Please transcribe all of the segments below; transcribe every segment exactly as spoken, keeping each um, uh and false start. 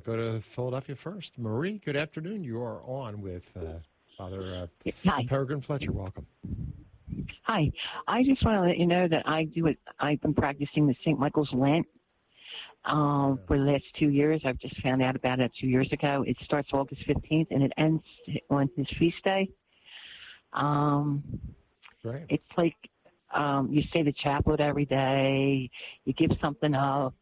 go to Philadelphia first. Marie, good afternoon. You are on with uh, Father uh, Hi. Peregrine Fletcher. Welcome. Hi. I just want to let you know that I do it. I've been practicing the Saint Michael's Lent um, for the last two years. I've just found out about it two years ago. It starts August fifteenth and it ends on his feast day. Um, Right. It's like um, you say the chaplet every day. You give something up.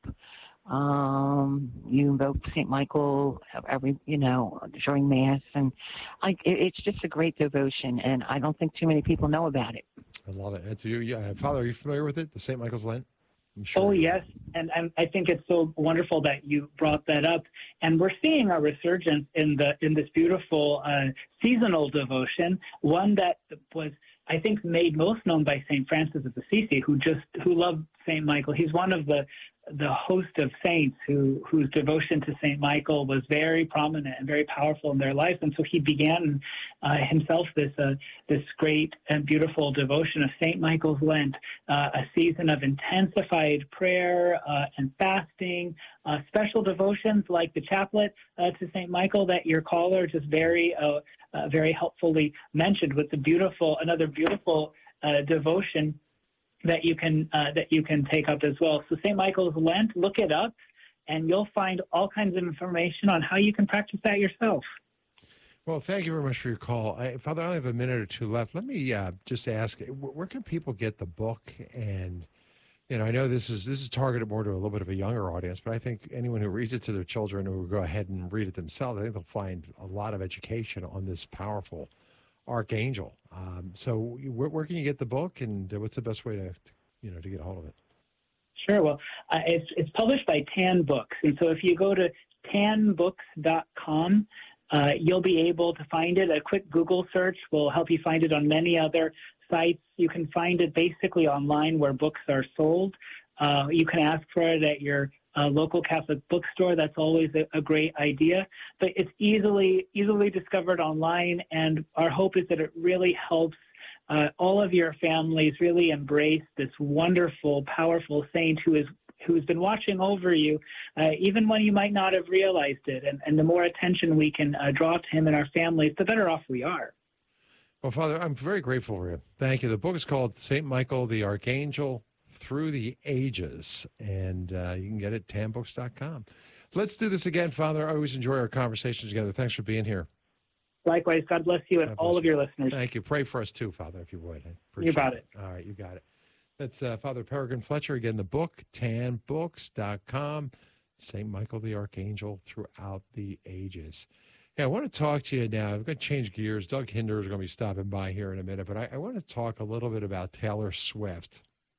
Um, you invoke Saint Michael every, you know, during Mass, and like it, it's just a great devotion. And I don't think too many people know about it. I love it. It's you, yeah. Father, are you familiar with it? The Saint Michael's Lent? I'm sure. Oh, yes. And, and I think it's so wonderful that you brought that up. And we're seeing a resurgence in the in this beautiful uh, seasonal devotion, one that was, I think, made most known by Saint Francis of Assisi, who just who loved Saint Michael. He's one of the the host of saints who whose devotion to Saint Michael was very prominent and very powerful in their lives. And so he began uh, himself this uh, this great and beautiful devotion of Saint Michael's Lent, uh, a season of intensified prayer uh, and fasting, uh, special devotions like the chaplet uh, to Saint Michael that your caller just very uh, uh, very helpfully mentioned, with the beautiful another beautiful uh, devotion that you can uh, that you can take up as well. So Saint Michael's Lent, look it up, and you'll find all kinds of information on how you can practice that yourself. Well, thank you very much for your call. I, Father, I only have a minute or two left. Let me uh, just ask, where can people get the book? And, you know, I know this is this is targeted more to a little bit of a younger audience, but I think anyone who reads it to their children or will go ahead and read it themselves, I think they'll find a lot of education on this powerful Archangel. Um, so where, where can you get the book, and what's the best way to, to you know, to get a hold of it? Sure. Well, uh, it's, it's published by Tan Books. And so if you go to tan books dot com, uh, you'll be able to find it. A quick Google search will help you find it on many other sites. You can find it basically online where books are sold. Uh, you can ask for it at your uh, local Catholic bookstore. That's always a, a great idea. But it's easily easily discovered online, and our hope is that it really helps uh, all of your families really embrace this wonderful, powerful saint who is who's been watching over you, uh, even when you might not have realized it. And, and the more attention we can uh, draw to him and our families, the better off we are. Well, Father, I'm very grateful for you. Thank you. The book is called Saint Michael the Archangel Through the Ages, and uh, you can get it at tan books dot com. Let's do this again, Father. I always enjoy our conversations together. Thanks for being here. Likewise, God bless you and God all bless of you. your listeners. Thank you. Pray for us too, Father, if you would. I appreciate You got it. All right, you got it. That's uh, Father Peregrine Fletcher. Again, the book, tan books dot com, Saint Michael the Archangel Throughout the Ages. Yeah, I want to talk to you now. I'm going to change gears. Doug Hinder is going to be stopping by here in a minute, but I, I want to talk a little bit about Taylor Swift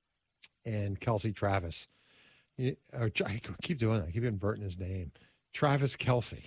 and Kelsey Travis. You, or, I keep doing that. I keep inverting his name. Travis Kelsey.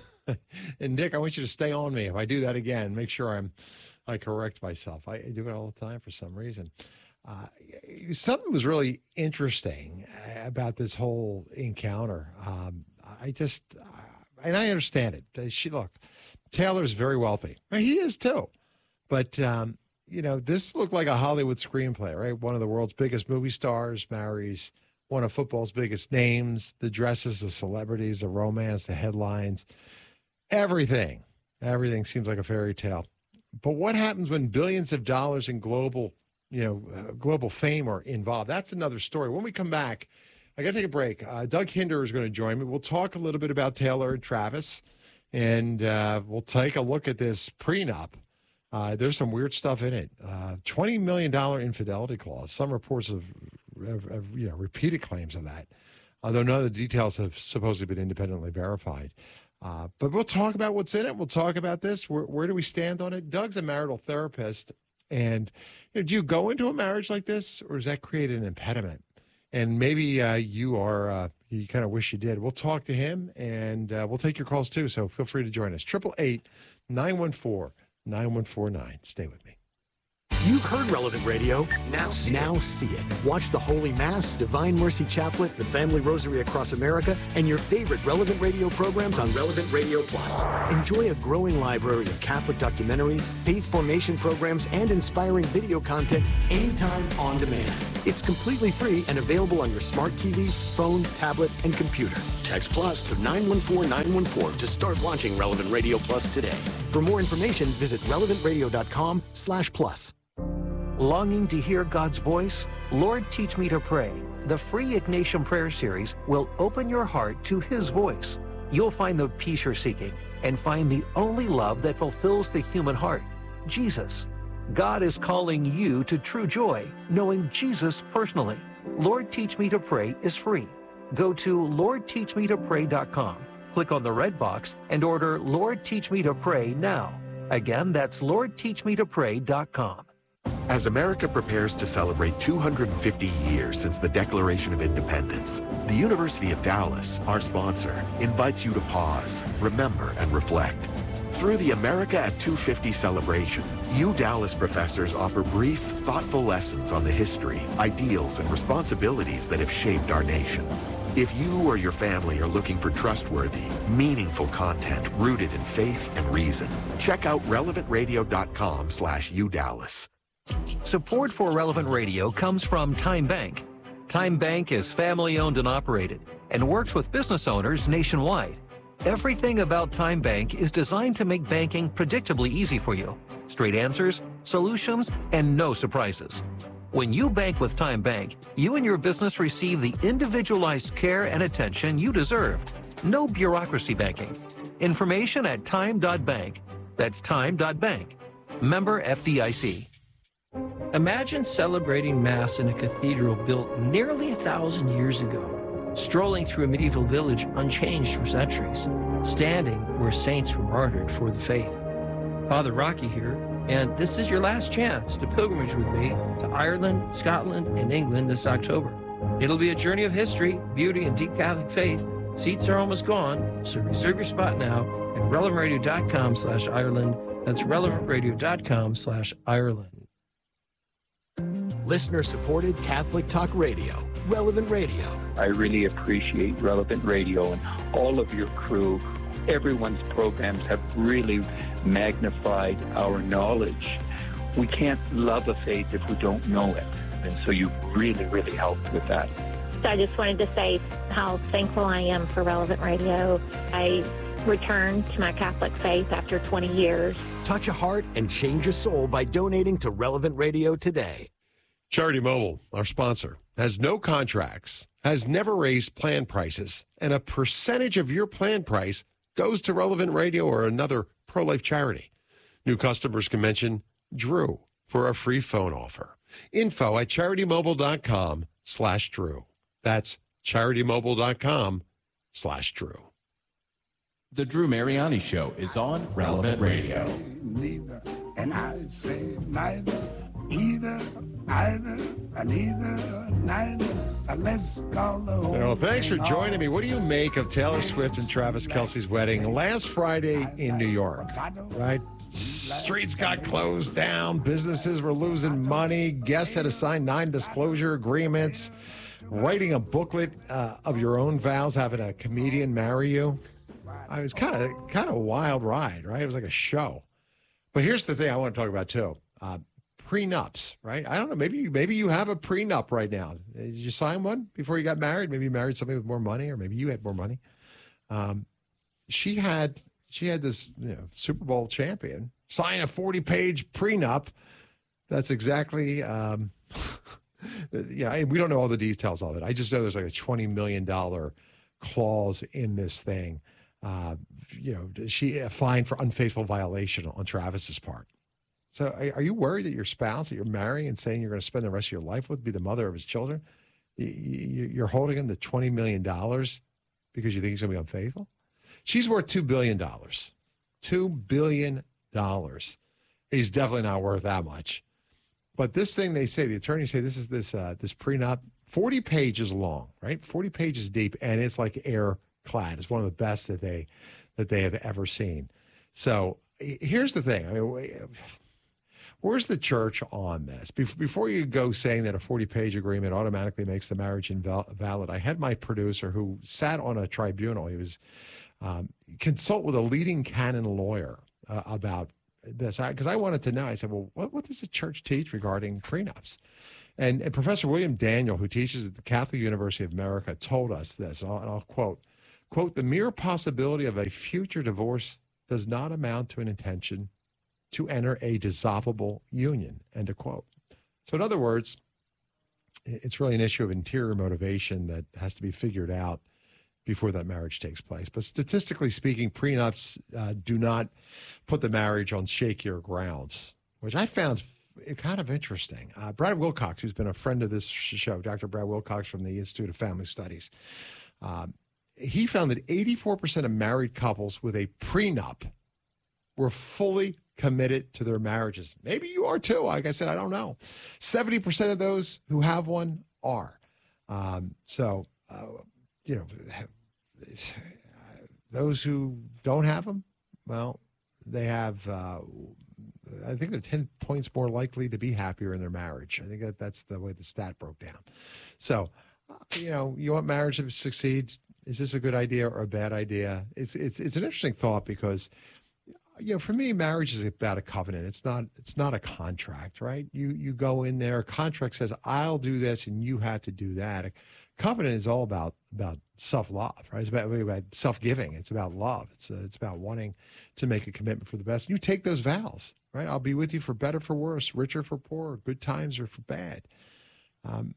And Nick, I want you to stay on me. If I do that again, make sure I'm I correct myself. I, I do it all the time for some reason. Uh, something was really interesting about this whole encounter. Um, I just, uh, and I understand it. She look, Taylor's very wealthy. He is too, but um, you know, this looked like a Hollywood screenplay, right? One of the world's biggest movie stars marries one of football's biggest names. The dresses, the celebrities, the romance, the headlines, everything, everything seems like a fairy tale. But what happens when billions of dollars in global you know, uh, global fame are involved? That's another story. When we come back, I got to take a break. Uh, Doug Hinder is going to join me. We'll talk a little bit about Taylor and Travis, and uh, we'll take a look at this prenup. Uh, there's some weird stuff in it. Uh, twenty million dollars infidelity clause. Some reports have, have, have you know, repeated claims of that, although none of the details have supposedly been independently verified. Uh, but we'll talk about what's in it. We'll talk about this. Where, where do we stand on it? Doug's a marital therapist. And you know, do you go into a marriage like this, or does that create an impediment? And maybe uh, you are, uh, you kind of wish you did. We'll talk to him, and uh, we'll take your calls too. So feel free to join us. eight eight eight, nine one four, nine one four nine. Stay with me. You've heard Relevant Radio. Now see, now see it. Watch the Holy Mass, Divine Mercy Chaplet, the Family Rosary Across America, and your favorite Relevant Radio programs on Relevant Radio Plus. Enjoy a growing library of Catholic documentaries, faith formation programs, and inspiring video content anytime on demand. It's completely free and available on your smart T V, phone, tablet, and computer. Text Plus to nine one four nine one four to start launching Relevant Radio Plus today. For more information, visit relevant radio dot com slash plus. Longing to hear God's voice? Lord, Teach Me to Pray. The free Ignatian Prayer Series will open your heart to His voice. You'll find the peace you're seeking and find the only love that fulfills the human heart, Jesus. God is calling you to true joy, knowing Jesus personally. Lord, Teach Me to Pray is free. Go to lord teach me to pray dot com, click on the red box, and order Lord, Teach Me to Pray now. Again, that's lord teach me to pray dot com. As America prepares to celebrate two hundred fifty years since the Declaration of Independence, the University of Dallas, our sponsor, invites you to pause, remember, and reflect. Through the America at two fifty celebration, you Dallas professors offer brief, thoughtful lessons on the history, ideals, and responsibilities that have shaped our nation. If you or your family are looking for trustworthy, meaningful content rooted in faith and reason, check out relevant radio dot com slash u dallas. Support for Relevant Radio comes from Time Bank. Time Bank is family-owned and operated and works with business owners nationwide. Everything about Time Bank is designed to make banking predictably easy for you. Straight answers, solutions, and no surprises. When you bank with Time Bank, you and your business receive the individualized care and attention you deserve. No bureaucracy banking. Information at time dot bank. That's time dot bank. Member F D I C. Imagine celebrating Mass in a cathedral built nearly a thousand years ago, strolling through a medieval village unchanged for centuries, standing where saints were martyred for the faith. Father Rocky here, and this is your last chance to pilgrimage with me to Ireland, Scotland, and England this October. It'll be a journey of history, beauty, and deep Catholic faith. Seats are almost gone, so reserve your spot now at relevant radio dot com slash Ireland. That's relevant radio dot com slash Ireland. Listener-supported Catholic Talk Radio, Relevant Radio. I really appreciate Relevant Radio and all of your crew. Everyone's programs have really magnified our knowledge. We can't love a faith if we don't know it. And so you really, really helped with that. So I just wanted to say how thankful I am for Relevant Radio. I returned to my Catholic faith after twenty years. Touch a heart and change a soul by donating to Relevant Radio today. Charity Mobile, our sponsor, has no contracts, has never raised plan prices, and a percentage of your plan price goes to Relevant Radio or another pro-life charity. New customers can mention Drew for a free phone offer. Info at charitymobile.com slash Drew. That's charitymobile.com slash Drew. The Drew Mariani Show is on Relevant Radio. Neither, and I say neither, either, either, neither, neither. Let's go. Well, thanks for joining me. What do you make of Taylor Swift and Travis Kelce's wedding last Friday in New York? Right? Streets got closed down. Businesses were losing money. Guests had to sign non-disclosure agreements. Writing a booklet uh, of your own vows, having a comedian marry you. I was kind of kind of a wild ride, right? It was like a show. But here's the thing I want to talk about too: uh, prenups, right? I don't know. Maybe maybe you have a prenup right now. Did you sign one before you got married? Maybe you married somebody with more money, or maybe you had more money. Um, she had she had this you know, Super Bowl champion sign a forty-page prenup. That's exactly. Um, yeah, we don't know all the details of it. I just know there's like a twenty million dollars clause in this thing. Uh, you know, she a fine for unfaithful violation on Travis's part. So are, are you worried that your spouse that you're marrying and saying you're going to spend the rest of your life with be the mother of his children? You, you're holding him to twenty million dollars because you think he's going to be unfaithful? She's worth two billion dollars. two billion dollars. He's definitely not worth that much. But this thing they say, the attorneys say this is this uh, this prenup, forty pages long, right? forty pages deep, and it's like air clad. It's one of the best that they that they have ever seen. So here's the thing. I mean, Where's the church on this? Before you go saying that a forty-page agreement automatically makes the marriage invalid, I had my producer who sat on a tribunal. He was um, consult with a leading canon lawyer uh, about this, because I, I wanted to know. I said, well, what, what does the church teach regarding prenups? And, and Professor William Daniel, who teaches at the Catholic University of America, told us this, and I'll, and I'll quote, quote, the mere possibility of a future divorce does not amount to an intention to enter a dissolvable union, end of quote. So in other words, it's really an issue of interior motivation that has to be figured out before that marriage takes place. But statistically speaking, prenups uh, do not put the marriage on shakier grounds, which I found f- kind of interesting. Uh, Brad Wilcox, who's been a friend of this show, Doctor Brad Wilcox from the Institute of Family Studies, um, he found that eighty-four percent of married couples with a prenup were fully committed to their marriages. Maybe you are too. Like I said, I don't know. seventy percent of those who have one are. Um, so, uh, you know, those who don't have them, well, they have, uh, I think they're ten points more likely to be happier in their marriage. I think that that's the way the stat broke down. So, uh, you know, you want marriage to succeed. Is this a good idea or a bad idea? It's it's it's an interesting thought because, you know, for me, marriage is about a covenant. It's not it's not a contract, right? You you go in there. A contract says, I'll do this and you have to do that. A covenant is all about about self-love, right? It's about, about self-giving. It's about love. It's uh, it's about wanting to make a commitment for the best. You take those vows, right? I'll be with you for better, for worse, richer, for poor, good times or for bad. Um,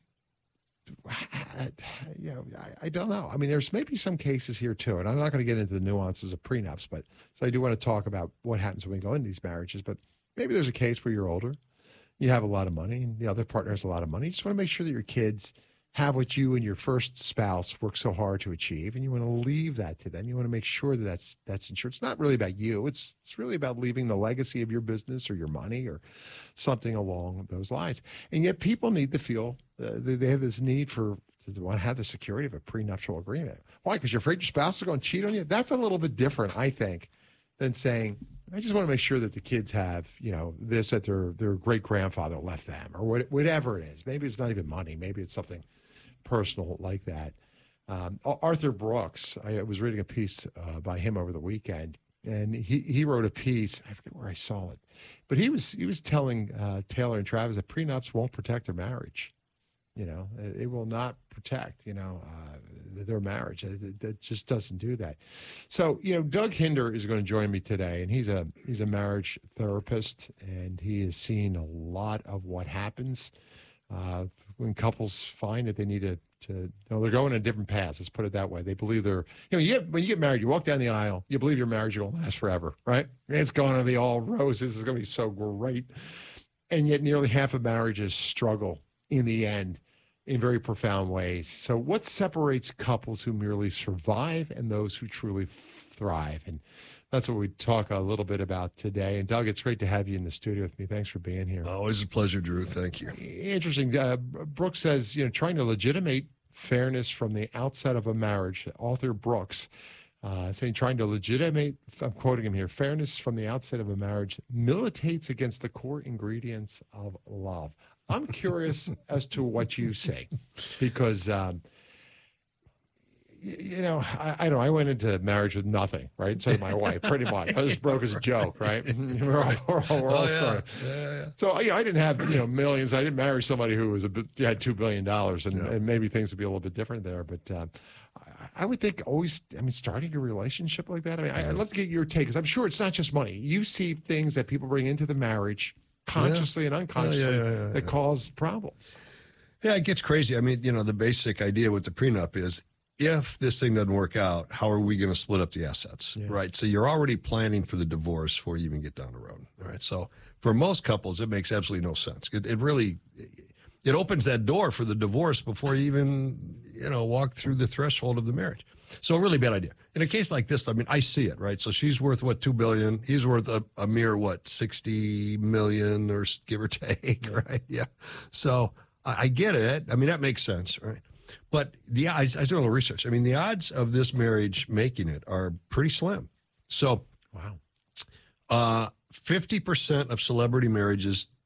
you know, I, I don't know. I mean, there's maybe some cases here too, and I'm not going to get into the nuances of prenups, but so I do want to talk about what happens when we go into these marriages. But maybe there's a case where you're older, you have a lot of money, and the other partner has a lot of money. You just want to make sure that your kids have what you and your first spouse work so hard to achieve, and you want to leave that to them. You want to make sure that that's that's ensured. It's not really about you. It's it's really about leaving the legacy of your business or your money or something along those lines. And yet, people need to feel uh, they have this need for to want to have the security of a prenuptial agreement. Why? Because you're afraid your spouse is going to cheat on you. That's a little bit different, I think, than saying, I just want to make sure that the kids have, you know, this that their their great grandfather left them, or what, whatever it is. Maybe it's not even money. Maybe it's something personal like that. Um, Arthur Brooks, I was reading a piece uh, by him over the weekend, and he, he wrote a piece. I forget where I saw it, but he was he was telling uh, Taylor and Travis that prenups won't protect their marriage. You know, it, it will not protect, you know, uh, their marriage. It, it just doesn't do that. So, you know, Doug Hinder is going to join me today, and he's a he's a marriage therapist, and he has seen a lot of what happens Uh, when couples find that they need to, to you know, they're going in different paths. Let's put it that way. They believe they're, you know, you get, when you get married, you walk down the aisle, you believe your marriage will last forever, right? It's going to be all roses. It's going to be so great. And yet nearly half of marriages struggle in the end in very profound ways. So what separates couples who merely survive and those who truly thrive? And that's what we talk a little bit about today. And Doug, it's great to have you in the studio with me. Thanks for being here. Always a pleasure, Drew. Thank you. Interesting. Uh, Brooks says, you know, trying to legitimate fairness from the outset of a marriage. Author Brooks uh, saying, trying to legitimate, I'm quoting him here, fairness from the outset of a marriage militates against the core ingredients of love. I'm curious as to what you say, because um, you know, I, I know I went into marriage with nothing, right? So did my wife, pretty much. I was broke as a joke, right? We're all, we're all, we're all oh, yeah. sorry. Yeah, yeah. So you know, I didn't have you know millions. I didn't marry somebody who was a bit, had two billion dollars, and, Yeah. and maybe things would be a little bit different there. But uh, I, I would think always. I mean, starting a relationship like that. I mean, I, I'd love to get your take, because I'm sure it's not just money. You see things that people bring into the marriage, consciously and unconsciously, Yeah, yeah, yeah, yeah, that yeah. cause problems. Yeah, it gets crazy. I mean, you know, the basic idea with the prenup is, if this thing doesn't work out, how are we going to split up the assets, Yeah. right? So you're already planning for the divorce before you even get down the road, all right? So for most couples, it makes absolutely no sense. It, it really, it opens that door for the divorce before you even, you know, walk through the threshold of the marriage. So a really bad idea. In a case like this, I mean, I see it, right? So she's worth, what, two billion dollars? He's worth a, a mere, what, sixty million dollars, or give or take, right? Yeah. So I, I get it. I mean, that makes sense, right? But the odds, I was doing a little research. I mean, the odds of this marriage making it are pretty slim. So, wow, uh, fifty percent of celebrity marriages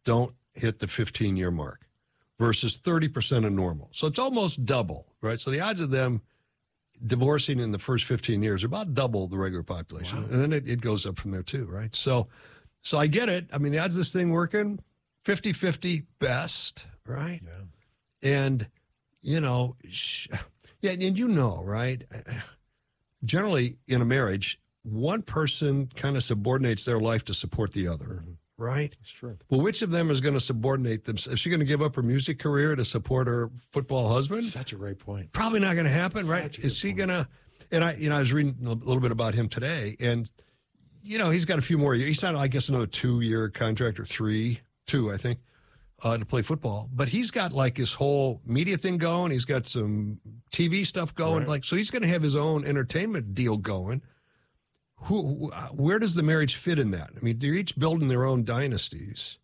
don't hit the fifteen-year mark versus thirty percent of normal. So it's almost double, right? So the odds of them divorcing in the first fifteen years are about double the regular population. Wow. And then it, it goes up from there too, right? So so I get it. I mean, the odds of this thing working, fifty-fifty best, right? Yeah. And, you know, sh- yeah, and you know, right? Generally in a marriage, one person kind of subordinates their life to support the other. Mm-hmm. Right? That's true. Well, which of them is going to subordinate them? Is she going to give up her music career to support her football husband? Such a great point. Probably not going to happen, Such right? Is she going to? And I, you know, I was reading a little bit about him today, and you know, he's got a few more years. He's signed, I guess, another two-year contract or three, two, I think, uh, to play football. But he's got like his whole media thing going. He's got some T V stuff going, right. like so. He's going to have his own entertainment deal going. Who, where does the marriage fit in that? I mean, they're each building their own dynasties.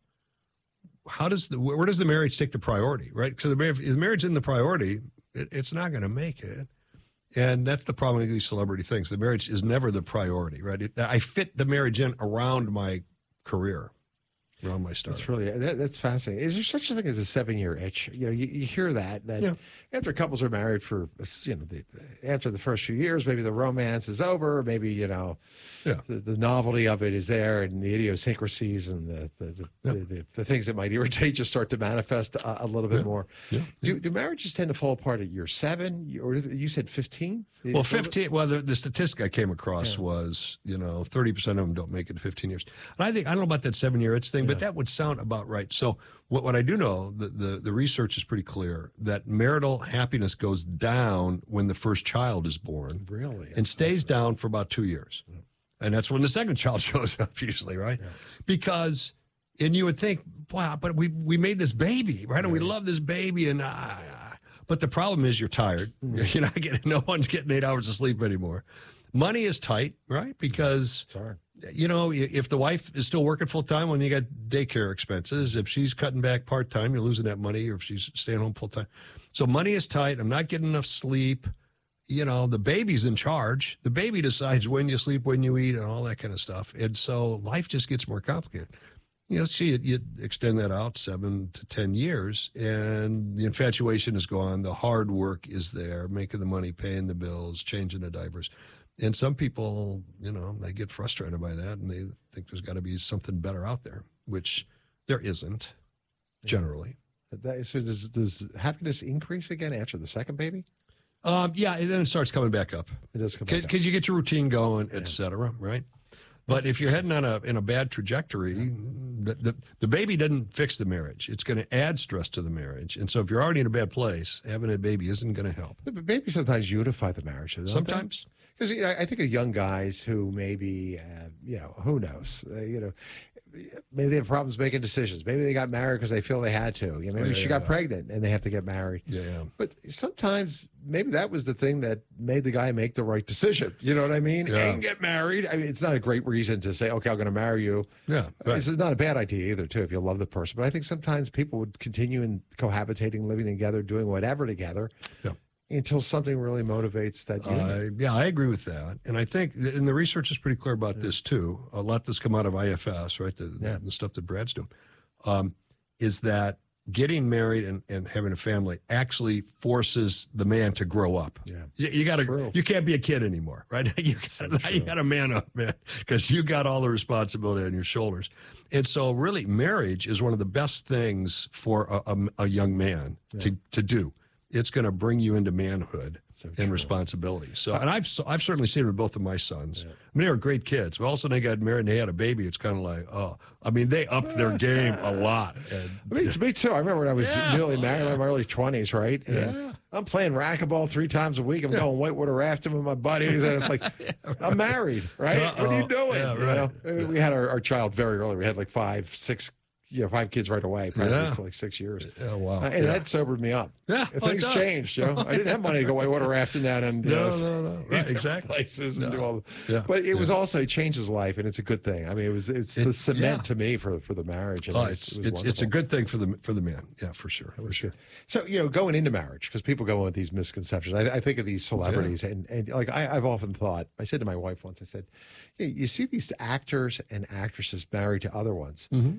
How does the where does the marriage take the priority, right? Because if the marriage isn't the priority, it, it's not going to make it, and that's the problem with these celebrity things. The marriage is never the priority, right? It, I fit the marriage in around my career, around my start. That's really that, that's fascinating. Is there such a thing as a seven-year itch? You know, you, you hear that that yeah. after couples are married for you know the, after the first few years, maybe the romance is over, maybe you know yeah. the, the novelty of it is there, and the idiosyncrasies and the the, the, yeah. the, the, the things that might irritate just start to manifest a, a little bit yeah. more. Yeah. Do, do marriages tend to fall apart at year seven, or you said fifteen? Well, fifteen. Well, the, the statistic I came across yeah. was, you know, thirty percent of them don't make it to fifteen years. And I think, I don't know about that seven-year itch thing, yeah. but that would sound about right. So what, what I do know, the, the, the research is pretty clear that marital happiness goes down when the first child is born. Really? And stays down for about two years. Yeah. And that's when the second child shows up usually, right? Yeah. Because, and you would think, wow, but we, we made this baby, right? And we love this baby, and uh, but the problem is you're tired. Mm-hmm. You're not getting, no one's getting eight hours of sleep anymore. Money is tight, right? Because, you know, if the wife is still working full time, when you got daycare expenses, if she's cutting back part time, you're losing that money, or if she's staying home full time. So money is tight. I'm not getting enough sleep. You know, the baby's in charge. The baby decides when you sleep, when you eat, and all that kind of stuff. And so life just gets more complicated. You know, see, you, you extend that out seven to ten years, and the infatuation is gone. The hard work is there, making the money, paying the bills, changing the diapers. And some people, you know, they get frustrated by that, and they think there's got to be something better out there, which there isn't, generally. That, so does, does happiness increase again after the second baby? Um, yeah, and then it starts coming back up. It does come back up. Because you get your routine going, et cetera, right? But if you're heading on a in a bad trajectory, the, the, the baby doesn't fix the marriage. It's going to add stress to the marriage. And so if you're already in a bad place, having a baby isn't going to help. But babies sometimes unify the marriage. Don't Sometimes. Because you know, I think of young guys who maybe, uh, you know, who knows, uh, you know, maybe they have problems making decisions. Maybe they got married because they feel they had to. You know, maybe yeah, she yeah, got yeah. pregnant and they have to get married. Yeah, yeah. But sometimes maybe that was the thing that made the guy make the right decision. You know what I mean? Yeah. And get married. I mean, it's not a great reason to say, okay, I'm going to marry you. Yeah, right. This is not a bad idea either, too, if you love the person. But I think sometimes people would continue in cohabitating, living together, doing whatever together. Yeah. Until something really motivates that union. Uh, yeah, I agree with that. And I think, and the research is pretty clear about yeah. this too, a lot that's come out of I F S, right, the, yeah. the stuff that Brad's doing, um, is that getting married and, and having a family actually forces the man to grow up. Yeah. You, you gotta, True. you can't be a kid anymore, right? You gotta, so you gotta man up, man, because you got all the responsibility on your shoulders. And so really marriage is one of the best things for a, a, a young man yeah. to, to do. It's going to bring you into manhood so and responsibility. So, and I've I've certainly seen it with both of my sons. Yeah. I mean, they were great kids, but all of a sudden they got married and they had a baby. It's kind of like, oh, I mean, they upped their game a lot. And, me, me too. I remember when I was yeah. newly married, in my early twenties, right? Yeah. And I'm playing racquetball three times a week. I'm yeah. going whitewater rafting with my buddies, and it's like, yeah, right. I'm married, right? Uh-oh. What are you doing? Yeah, you right. know? We had our, our child very early. We had like five, six. You know, five kids right away, probably yeah. for like six years. Oh, wow. Uh, and yeah. that sobered me up. Yeah, Things oh, changed, Joe. I didn't have money to go whitewater rafting that and no, uh, no, no, right, exactly. places and no. do all. The, yeah. But it yeah. was also, it changed his life, and it's a good thing. I mean, it was it's it, the cement yeah. to me for for the marriage. And oh, it was, it's it was it's, it's a good thing for the for the man. Yeah, for sure. For sure. So, you know, going into marriage, because people go in with these misconceptions. I, I think of these celebrities, yeah. and, and like I, I've often thought, I said to my wife once, I said, hey, you see these actors and actresses married to other ones. Mm-hmm.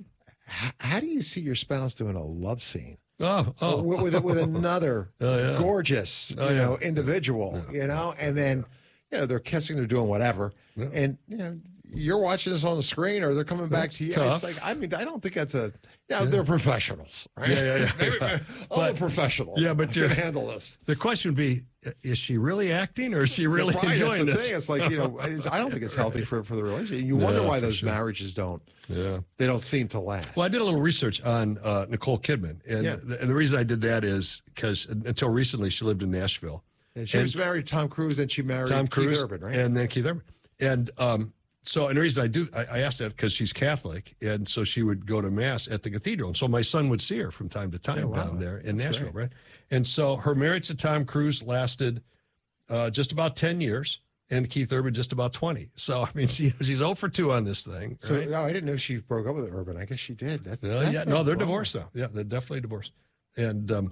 H- how do you see your spouse doing a love scene? Oh, oh, with, with, with another oh, yeah. gorgeous, oh, you yeah. know, individual, yeah. you know, and then, you know, they're kissing, they're doing whatever, yeah. and you know, you're watching this on the screen, or they're coming back That's to you. tough. It's like, I mean, I don't think that's a, you know, yeah. they're professionals, right? Yeah, yeah, yeah. Maybe, all But- the professionals. yeah, but can you're- handle this. The question would be, is she really acting or is she really Yeah, right, enjoying that's the this? thing. It's like, you know, it's, I don't think it's healthy for, for the relationship. You wonder Yeah, why for those sure. marriages don't, Yeah. they don't seem to last. Well, I did a little research on uh, Nicole Kidman, and, Yeah. the, and the reason I did that is because until recently she lived in Nashville. And she and was married to Tom Cruise, and she married Tom Keith Cruise, Urban, right? and then Keith Urban, and um, so and the reason I do I, I asked that because she's Catholic, and so she would go to mass at the cathedral, and so my son would see her from time to time Yeah, wow. down there in That's Nashville, great. right? And so her marriage to Tom Cruise lasted uh, just about ten years. And Keith Urban just about twenty. So, I mean, she, she's zero for two on this thing. So, right? no, I didn't know she broke up with Urban. I guess she did. That's, Uh, that's yeah, not no, they're wrong. divorced now. Yeah, they're definitely divorced. And um,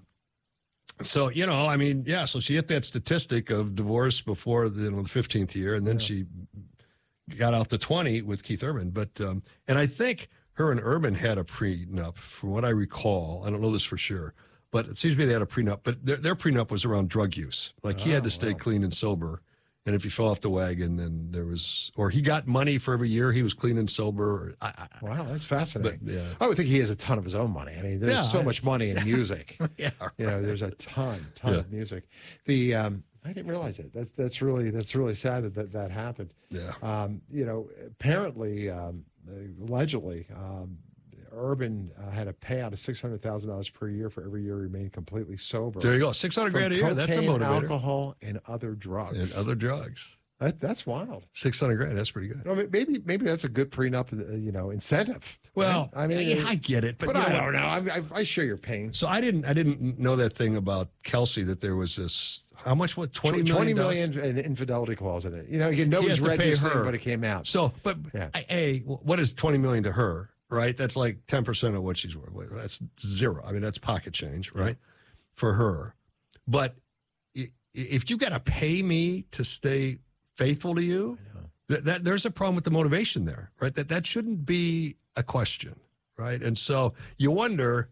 so, you know, I mean, yeah, so she hit that statistic of divorce before the, you know, the fifteenth year, and then Yeah. she got out to twenty with Keith Urban. But, um, and I think her and Urban had a prenup, from what I recall. I don't know this for sure, but it seems to me they had a prenup, but their, their prenup was around drug use. Like he had to Oh, stay wow. clean and sober. And if he fell off the wagon, then there was, or he got money for every year he was clean and sober. I, I, Wow, that's fascinating. But, yeah. I would think he has a ton of his own money. I mean, there's Yeah, so much it's- money in music. yeah, You know, there's a ton, ton Yeah. of music. The um, I didn't realize it. That's that's really that's really sad that that, that happened. yeah. Um, you know, apparently, um, allegedly, um, Urban uh, had a payout of six hundred thousand dollars per year for every year he remained completely sober. There you go. six hundred from grand a year. That's a cocaine, motivator. alcohol, and other drugs. And other drugs. That, that's wild. six hundred grand. That's pretty good. I mean, maybe maybe that's a good prenup, uh, you know, incentive. Well, right? I mean, yeah, I get it, but, but you I know, don't know. I, I, I share your pain. So I didn't. I didn't know that thing about Kelsey. That there was this. How much? What? Twenty million. twenty dollars? million in infidelity clause in it. You know, again, He has nobody's to read pay this her. thing, but it came out. So, but Yeah. I- a what is twenty million to her? Right. That's like ten percent of what she's worth. Well, that's zero. I mean, that's pocket change, right, for her. But i- if you got to pay me to stay faithful to you, that, that there's a problem with the motivation there, right? That that shouldn't be a question, right? And so you wonder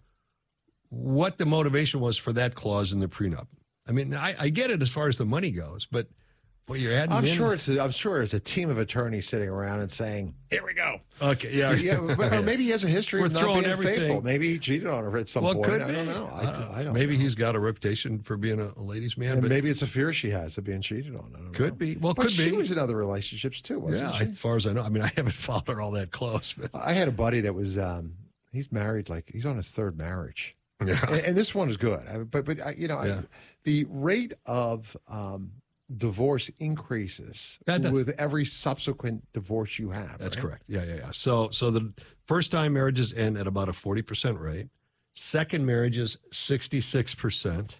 what the motivation was for that clause in the prenup. I mean, I, I get it as far as the money goes, but well, you're adding. I'm in, sure it's a, I'm sure it's a team of attorneys sitting around and saying, "Here we go." Okay, yeah, Yeah, but- or maybe he has a history We're of not throwing being everything- faithful. Maybe he cheated on her at some Well, point. could I be. don't know. I, Uh, I don't maybe know. he's got a reputation for being a, a ladies' man, And but maybe it's a fear she has of being cheated on. I don't know. could be. Well, But could she be. was in other relationships too, wasn't yeah, she? as far as I know. I mean, I haven't followed her all that close, but I had a buddy that was um, he's married, like he's on his third marriage, yeah. and, and this one is good. I, but but I, you know, I, Yeah. the rate of um, divorce increases That does- with every subsequent divorce you have. That's right? correct. Yeah, yeah, yeah. So, so the first time marriages end at about a forty percent rate. Second marriages, sixty-six percent,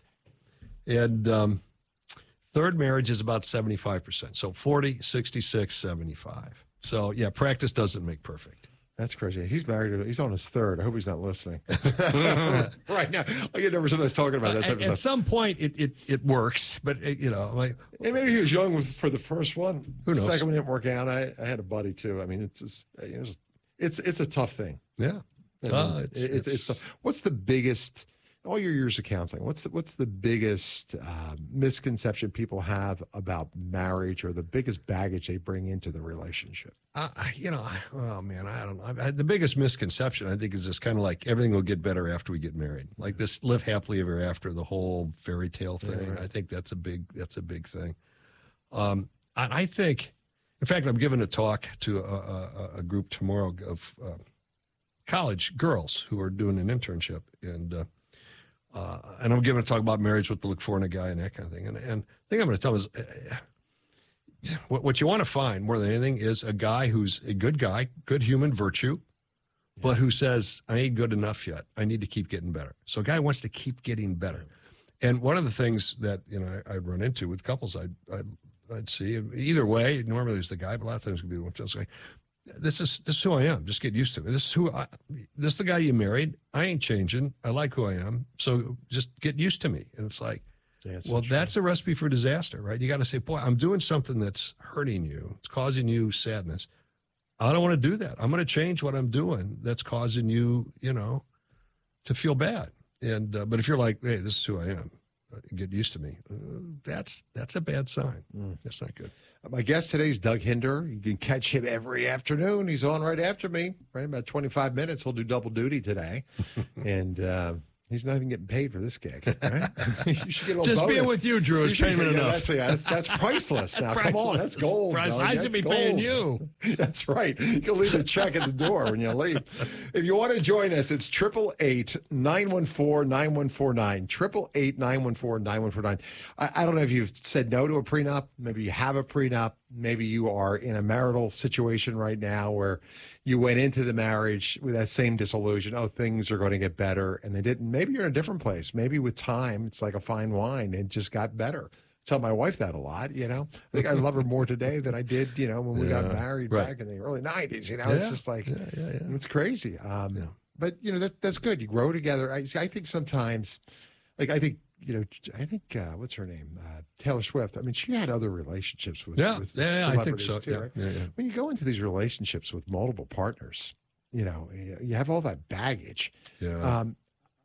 and um, third marriage is about seventy-five percent. So forty, sixty-six, seventy-five. So yeah, practice doesn't make perfect. That's crazy. He's married. to- He's on his third. I hope he's not listening right now. I get never somebody's talking about that type At, of at stuff. some point, it it, it works, but it, you know, like And maybe he was young with, for the first one. Who knows? The second one didn't work out. I, I had a buddy too. I mean, it's just, you know, it's it's it's a tough thing. yeah. I mean, Uh, it's- it- it's, it's, tough. What's the biggest? All your years of counseling, what's the, what's the biggest uh, misconception people have about marriage, or the biggest baggage they bring into the relationship? Uh, you know, I- oh man, I don't know. I, the biggest misconception I think is this kind of like everything will get better after we get married, like this live happily ever after, the whole fairy tale thing. Yeah, right. I think that's a big that's a big thing. Um, I, I think, in fact, I'm giving a talk to a, a, a group tomorrow of uh, college girls who are doing an internship, and uh, uh, and I'm giving a talk about marriage, what to look for in a guy, and that kind of thing. And and the thing I'm going to tell them is. Uh, What, what you want to find more than anything is a guy who's a good guy, good human virtue, but who says, I ain't good enough yet. I need to keep getting better. So a guy wants to keep getting better. And one of the things that, you know, I, I'd run into with couples, I'd, I'd, I'd see either way, normally it's the guy, but a lot of times it could be the one just like, this is, this is who I am. Just get used to it. This is who I, this is the guy you married. I ain't changing. I like who I am. So just get used to me. And it's like, Yeah, it's well, so that's a recipe for disaster, right? You got to say, boy, I'm doing something that's hurting you. It's causing you sadness. I don't want to do that. I'm going to change what I'm doing that's causing you, you know, to feel bad. And uh, but if you're like, hey, this is who I am, uh, get used to me. Uh, that's that's a bad sign. Mm. That's not good. My guest today is Doug Hinder. You can catch him every afternoon. He's on right after me, right? About twenty-five minutes. He'll do double duty today. and uh, he's not even getting paid for this gig, right? You should get a little Just bonus. being with you, Drew, is You payment yeah, enough. That's, yeah, that's, that's priceless now. Come on, that's gold. Price. Doug. I That's should be gold. paying you. That's right. You'll leave the check at the door when you leave. If you want to join us, it's triple eight nine one four nine one four nine. Triple eight nine one four nine one four nine. I, I don't know if you've said no to a prenup. Maybe you have a prenup. Maybe you are in a marital situation right now where you went into the marriage with that same disillusion. Oh, things are going to get better, and they didn't. Maybe you're in a different place. Maybe with time, it's like a fine wine. It just got better. I tell my wife that a lot, you know. I think I love her more today than I did, you know, when we Yeah, got married right. back in the early nineties. You know, Yeah, it's just like, yeah, yeah, yeah. it's crazy. Um, Yeah. But, you know, that that's good. You grow together. I, I think sometimes, like, I think, you know, I think, uh, what's her name? Uh, Taylor Swift. I mean, she had other relationships with, Yeah, with yeah, yeah, I think celebrities so. too, Yeah, right? yeah, yeah. When you go into these relationships with multiple partners, you know, you you have all that baggage. Yeah. Um,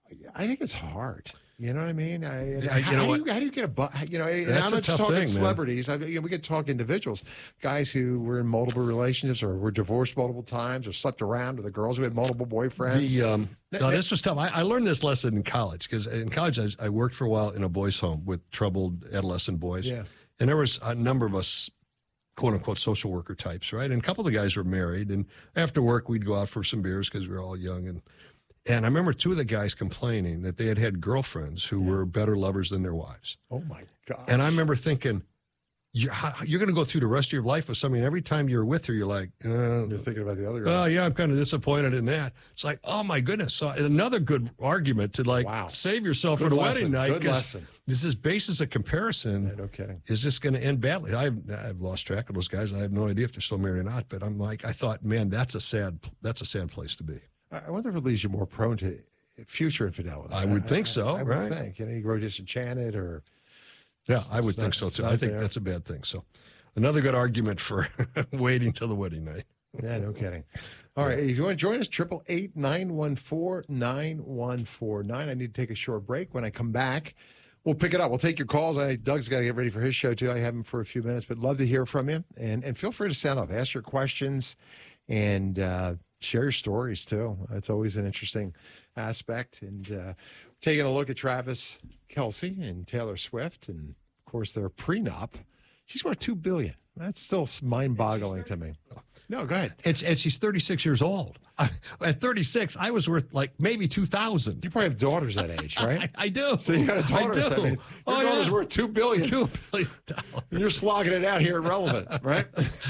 I think it's hard. You know what I mean? I, Yeah, you how, know how, what? do you, how do you get a, bu- you know, and That's I'm a not just tough talking thing, man. celebrities. I, you know, we could talk individuals, guys who were in multiple relationships or were divorced multiple times or slept around, or the girls who had multiple boyfriends. The, um, Th- no, th- this was tough. I, I learned this lesson in college because in college I, I worked for a while in a boys' home with troubled adolescent boys. Yeah. And there was a number of us, quote unquote, social worker types, right? And a couple of the guys were married. And after work, we'd go out for some beers because we were all young. And and I remember two of the guys complaining that they had had girlfriends who were better lovers than their wives. Oh, my God. And I remember thinking, you're, how- you're going to go through the rest of your life with somebody, and every time you're with her, you're like, uh, You're thinking about the other oh, guy. yeah, I'm kind of disappointed in that. It's like, oh, my goodness. So another good argument to, like, Wow. save yourself Good for the lesson. wedding night. Good 'cause lesson. This is basis of comparison. Yeah, no kidding. Is this going to end badly? I've, I've lost track of those guys. I have no idea if they're still married or not. But I'm like, I thought, man, that's a sad, that's a sad place to be. I I wonder if it leaves you more prone to future infidelity. I would think so, I, I right? would think. You know, you grow disenchanted or. Yeah, I would It's think not- so it's too. not I think there. that's a bad thing. So another good argument for waiting till the wedding night. Yeah, no kidding. All right, if you want to join us, triple eight nine one four nine one four nine. I need to take a short break. When I come back, we'll pick it up. We'll take your calls. I, Doug's got to get ready for his show too. I have him for a few minutes, but love to hear from you. And and feel free to sound off, ask your questions, and uh, share your stories too. It's always an interesting aspect. And uh, taking a look at Travis Kelce and Taylor Swift, and of course their prenup. She's worth two billion dollars. That's still mind-boggling to me. No, go ahead. And, and she's thirty-six years old. I, at thirty-six, I was worth like maybe two thousand. You probably have daughters that age, right? I, I do. So you got a daughter. I do. I mean, your Oh, daughter's yeah. worth two billion. Two billion dollars. And you're slogging it out here at Relevant, right?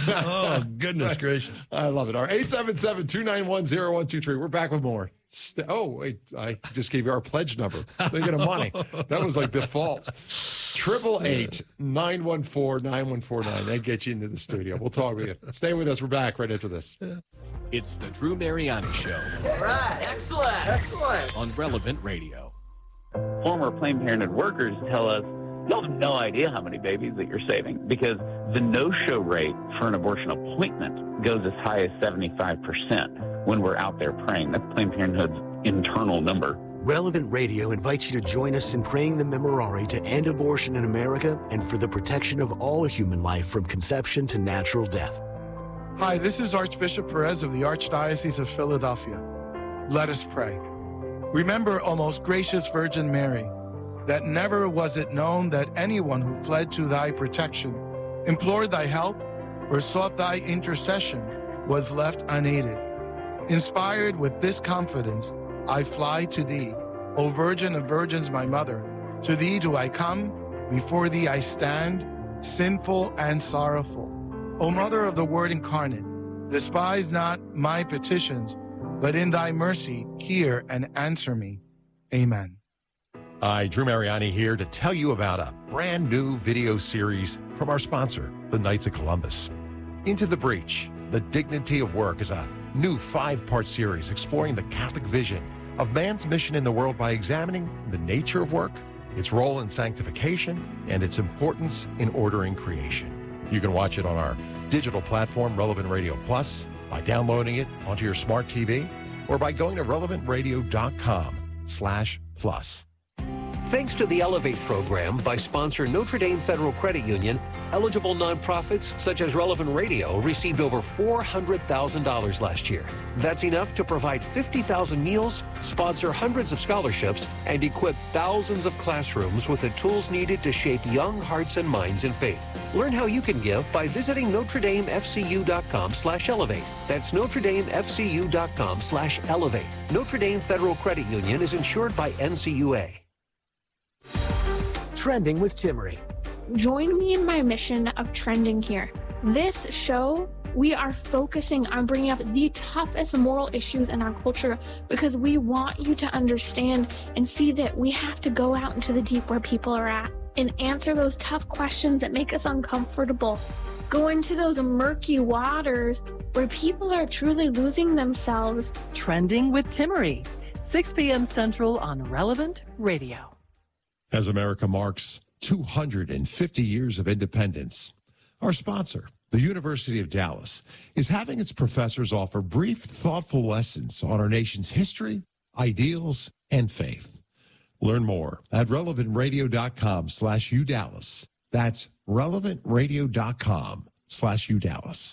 Oh, goodness gracious. I love it. All right, eight seven seven, two nine one, zero one two three. We're back with more. St- oh, wait, I just gave you our pledge number. Thinking of money. That was like default. Triple eight nine one four nine one four nine. They get you into the studio. We'll talk with you. Stay with us. We're back right after this. It's the Drew Mariani Show All right, excellent, excellent. on Relevant Radio. Former Planned Parenthood workers tell us you have no idea how many babies that you're saving because the no-show rate for an abortion appointment goes as high as seventy-five percent when we're out there praying. That's Planned Parenthood's internal number. Relevant Radio invites you to join us in praying the Memorare to end abortion in America and for the protection of all human life from conception to natural death. Hi, this is Archbishop Perez of the Archdiocese of Philadelphia. Let us pray. Remember, O most gracious Virgin Mary, that never was it known that anyone who fled to thy protection, implored thy help, or sought thy intercession was left unaided. Inspired with this confidence, I fly to thee, O Virgin of Virgins, my mother. To thee do I come, before thee I stand, sinful and sorrowful. O Mother of the Word incarnate, despise not my petitions, but in thy mercy hear and answer me. Amen. Hi, Drew Mariani here to tell you about a brand new video series from our sponsor, the Knights of Columbus. Into the Breach, The Dignity of Work is a new five-part series exploring the Catholic vision of man's mission in the world by examining the nature of work, its role in sanctification, and its importance in ordering creation. You can watch it on our digital platform, Relevant Radio Plus, by downloading it onto your smart T V or by going to relevant radio dot com slash plus. Thanks to the Elevate program by sponsor Notre Dame Federal Credit Union, eligible nonprofits such as Relevant Radio received over four hundred thousand dollars last year. That's enough to provide fifty thousand meals, sponsor hundreds of scholarships, and equip thousands of classrooms with the tools needed to shape young hearts and minds in faith. Learn how you can give by visiting Notre Dame F C U dot com slash elevate. That's Notre Dame F C U dot com slash elevate. Notre Dame Federal Credit Union is insured by N C U A. Trending with Timmerie. Join me in my mission of trending here. This show, we are focusing on bringing up the toughest moral issues in our culture because we want you to understand and see that we have to go out into the deep where people are at and answer those tough questions that make us uncomfortable. Go into those murky waters where people are truly losing themselves. Trending with Timmerie, six p.m. Central on Relevant Radio. As America marks two hundred fifty years of independence, our sponsor, the University of Dallas, is having its professors offer brief, thoughtful lessons on our nation's history, ideals, and faith. Learn more at relevant radio dot com slash U Dallas. That's relevant radio dot com slash U Dallas.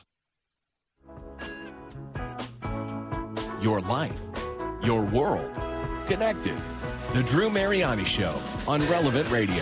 Your life, your world, connected. The Drew Mariani Show on Relevant Radio.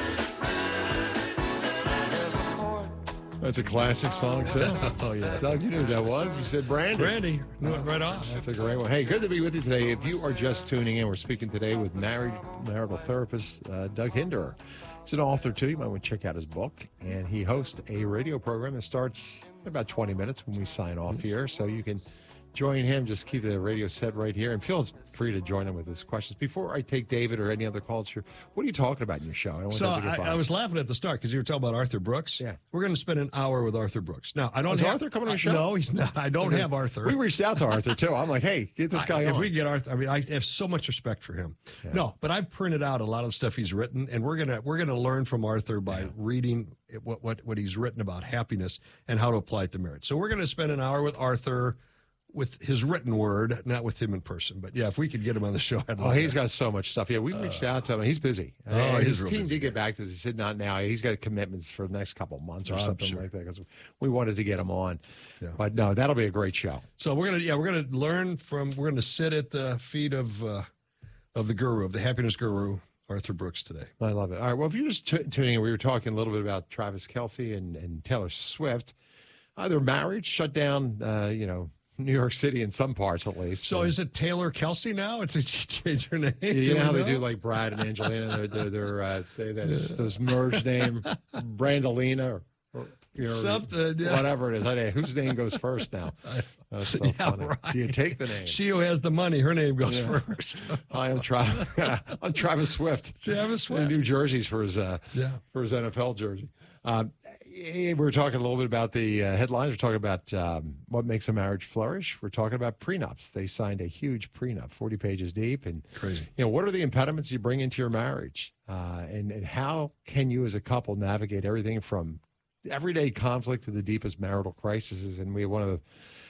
That's a classic song, too. Oh, yeah. Doug, you knew who that was. You said Brandy. Brandy. Knew it right off. That's a great one. Hey, good to be with you today. If you are just tuning in, we're speaking today with married marital therapist uh, Doug Hinderer. He's an author, too. You might want to check out his book. And he hosts a radio program that starts in about twenty minutes when we sign off here. So you can join him. Just keep the radio set right here. And feel free to join him with his questions. Before I take David or any other calls here, what are you talking about in your show? I don't want so that to get I, I was laughing at the start because you were talking about Arthur Brooks. Yeah. We're going to spend an hour with Arthur Brooks. Now, I don't Is have... Arthur coming on the show? No, he's not. I don't have Arthur. We reached out to Arthur, too. I'm like, hey, get this guy I, on. If we get Arthur, I mean, I have so much respect for him. Yeah. No, but I've printed out a lot of the stuff he's written, and we're gonna we're gonna learn from Arthur by yeah. reading what, what what he's written about happiness and how to apply it to marriage. So we're going to spend an hour with Arthur, with his written word, not with him in person. But yeah, if we could get him on the show, I'd love Oh, he's that. got so much stuff. Yeah, we reached uh, out to him. He's busy. Oh, uh, he's his real team busy, did get back to us. He said not now. He's got commitments for the next couple months or Oh, I'm something sure. like that because we wanted to get him on. Yeah. But no, that'll be a great show. So we're gonna yeah we're gonna learn from we're gonna sit at the feet of uh, of the guru of the happiness guru Arthur Brooks today. I love it. All right. Well, if you're just t- tuning in, we were talking a little bit about Travis Kelce and, and Taylor Swift. Uh, their marriage shut down. Uh, you know. New York City in some parts, at least. So is it Taylor Kelsey now? It's a change her name. Yeah, you know how they know? do like Brad and Angelina. They're they're, they're uh, they, this, this merged name, Brandolina, or, or you know, Something, yeah. whatever it is. I don't know, whose name goes first now? That's so Yeah, funny. right. Do you take the name? She who has the money, her name goes Yeah. first. I am Travis. I'm Travis Swift. Travis Swift. New jerseys for his uh, Yeah. for his N F L jersey. Um, we were talking a little bit about the uh, headlines. We're talking about um, what makes a marriage flourish. We're talking about prenups. They signed a huge prenup, forty pages deep, and Crazy. you know, what are the impediments you bring into your marriage, uh, and and how can you as a couple navigate everything from everyday conflict to the deepest marital crises? And we have one of the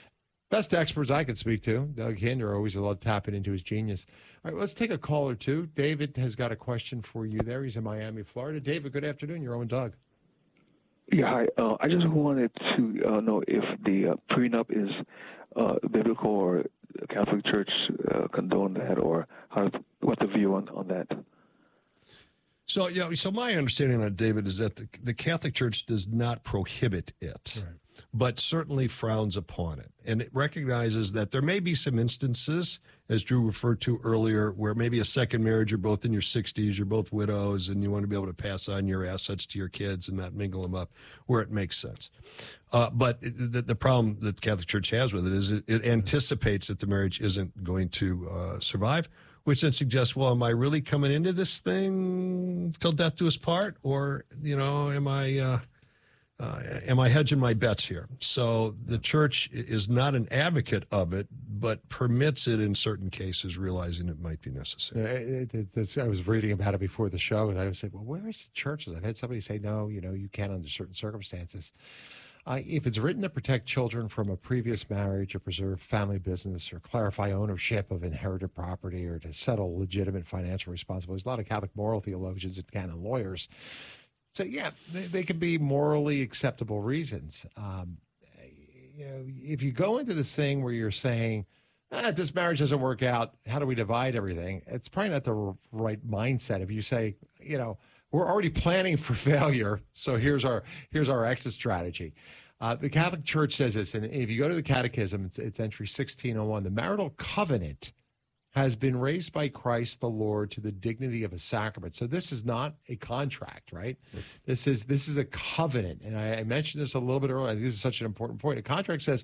best experts I could speak to, Doug Hinderer. Always love tapping into his genius. All right, let's take a call or two. David has got a question for you there. He's in Miami, Florida. David, good afternoon. You're on Doug. Yeah, hi. Uh, I just wanted to uh, know if the uh, prenup is uh, biblical or the Catholic Church uh, condone that, or how, what the view on, on that. So, you know, so my understanding on it, David, is that the, the Catholic Church does not prohibit it, right. but certainly frowns upon it. And it recognizes that there may be some instances, as Drew referred to earlier, where maybe a second marriage, you're both in your sixties, you're both widows, and you want to be able to pass on your assets to your kids and not mingle them up, where it makes sense. Uh, but the, the problem that the Catholic Church has with it is it, it anticipates that the marriage isn't going to uh, survive, which then suggests, well, am I really coming into this thing till death do us part? Or, you know, am I... Uh, Uh, am I hedging my bets here? So the church is not an advocate of it, but permits it in certain cases, realizing it might be necessary. Yeah, it, it, it's, I was reading about it before the show, and I said, well, where is the churches? I've had somebody say, no, you know, you can under certain circumstances. Uh, if it's written to protect children from a previous marriage or preserve family business or clarify ownership of inherited property or to settle legitimate financial responsibilities, a lot of Catholic moral theologians and canon lawyers say, yeah, they, they can be morally acceptable reasons. Um, you know, if you go into this thing where you're saying, ah, this marriage doesn't work out, how do we divide everything? It's probably not the r- right mindset. If you say, you know, we're already planning for failure, so here's our here's our exit strategy. Uh, the Catholic Church says this, and if you go to the Catechism, it's, it's entry sixteen oh one. The marital covenant has been raised by Christ the Lord to the dignity of a sacrament. So this is not a contract, right? This is this is a covenant, and I, I mentioned this a little bit earlier. I think this is such an important point. A contract says,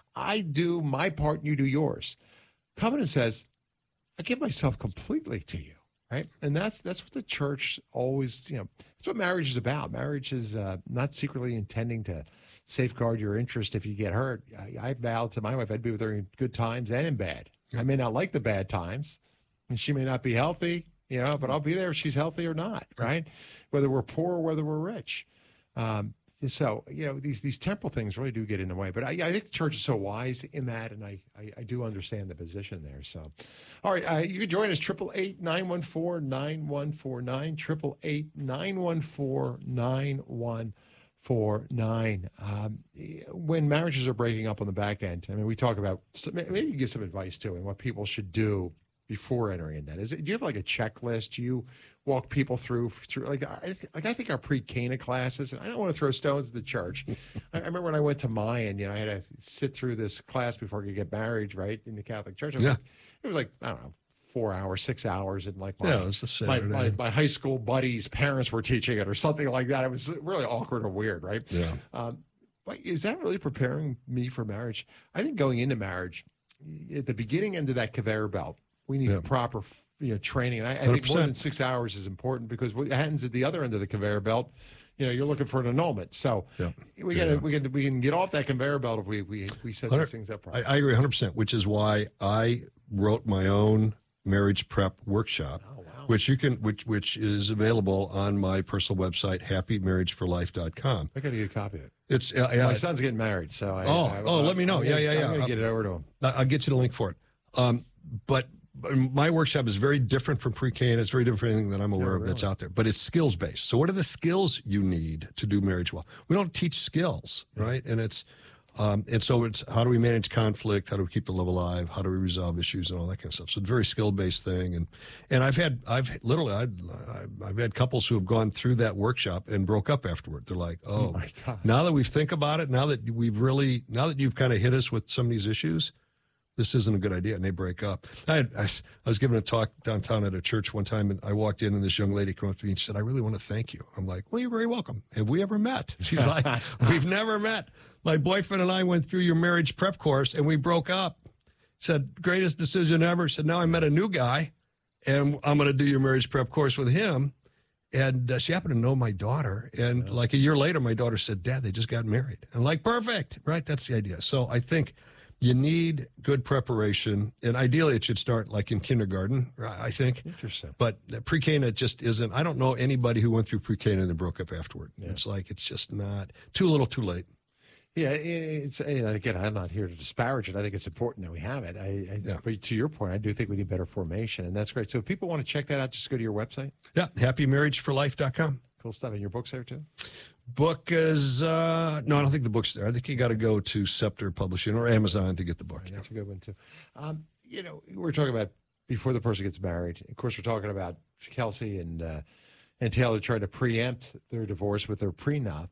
I do my part, and you do yours. Covenant says, I give myself completely to you. Right. And that's that's what the church always, you know, that's what marriage is about. Marriage is uh, not secretly intending to safeguard your interest if you get hurt. I, I vowed to my wife I'd be with her in good times and in bad. I may not like the bad times, and she may not be healthy, you know, but I'll be there if she's healthy or not. Right. Whether we're poor or whether we're rich. Um, So, you know, these these temporal things really do get in the way. But I, I think the church is so wise in that, and I, I, I do understand the position there. So, all right, uh, you can join us, triple eight, nine one four, nine one four nine, triple eight, nine one four, nine one four nine. Um, when marriages are breaking up on the back end, I mean, we talk about, maybe you can give some advice, too, and what people should do before entering in that. Is it, do you have like a checklist? Do you walk people through through like I like I think our pre-Cana classes, and I don't want to throw stones at the church. I, I remember when I went to Mayan, you know, I had to sit through this class before I could get married, right, in the Catholic Church. It was, yeah. like, it was like, I don't know, four hours, six hours, and like my, yeah, it was a my, Saturday. my, my high school buddies' parents were teaching it or something like that. It was really awkward and weird, right? Yeah. Um, but is that really preparing me for marriage? I think going into marriage, at the beginning end of that conveyor belt, we need Yeah. proper, you know, training. And I, I think more than six hours is important because what happens at the other end of the conveyor belt, you know, you're looking for an annulment. So yeah. we yeah. can we can we can get off that conveyor belt if we we, we set these things up properly. I, I agree one hundred percent, which is why I wrote my own marriage prep workshop, oh, wow. which you can which which is available on my personal website, happy marriage for life dot com. I got to get a copy of it. It's uh, yeah, my son's getting married, so I, oh I, oh, I, let me know. I'm yeah, gonna, yeah, yeah. I'm gonna I'll, get it over to him. I'll get you the link for it. Um, but. My workshop is very different from pre-K, and it's very different from anything that I'm aware Yeah, of really. that's out there. But it's skills-based. So what are the skills you need to do marriage well? We don't teach skills, right? And it's um, and so it's how do we manage conflict? How do we keep the love alive? How do we resolve issues and all that kind of stuff? So it's a very skill-based thing. And and I've had I've literally I've, I've had couples who have gone through that workshop and broke up afterward. They're like, oh, Oh, my God. now that we think about it, now that we've really now that you've kind of hit us with some of these issues, this isn't a good idea, and they break up. I, had, I, I was giving a talk downtown at a church one time, and I walked in, and this young lady came up to me and she said, I really want to thank you. I'm like, well, you're very welcome. Have we ever met? She's like, we've never met. My boyfriend and I went through your marriage prep course, and we broke up. Said, greatest decision ever. Said, now I met a new guy, and I'm going to do your marriage prep course with him. And uh, she happened to know my daughter. And like a year later, my daughter said, Dad, they just got married. I'm like, perfect, right? That's the idea. So I think you need good preparation, and ideally it should start like in kindergarten, I think. Interesting. But pre-K it just isn't. I don't know anybody who went through pre-K and then broke up afterward. Yeah. It's like it's just not too little, too late. Yeah, it's and again, I'm not here to disparage it. I think it's important that we have it. I, I Yeah. But to your point, I do think we need better formation, and that's great. So if people want to check that out, just go to your website. Yeah, happy marriage for life dot com. Cool stuff. And your book's there too? Book is, uh, no, I don't think the book's there. I think you got to go to Scepter Publishing or Amazon to get the book. Right, Yeah. that's a good one too. Um, you know, we're talking about before the person gets married. Of course, we're talking about Kelsey and uh, and Taylor trying to preempt their divorce with their prenup.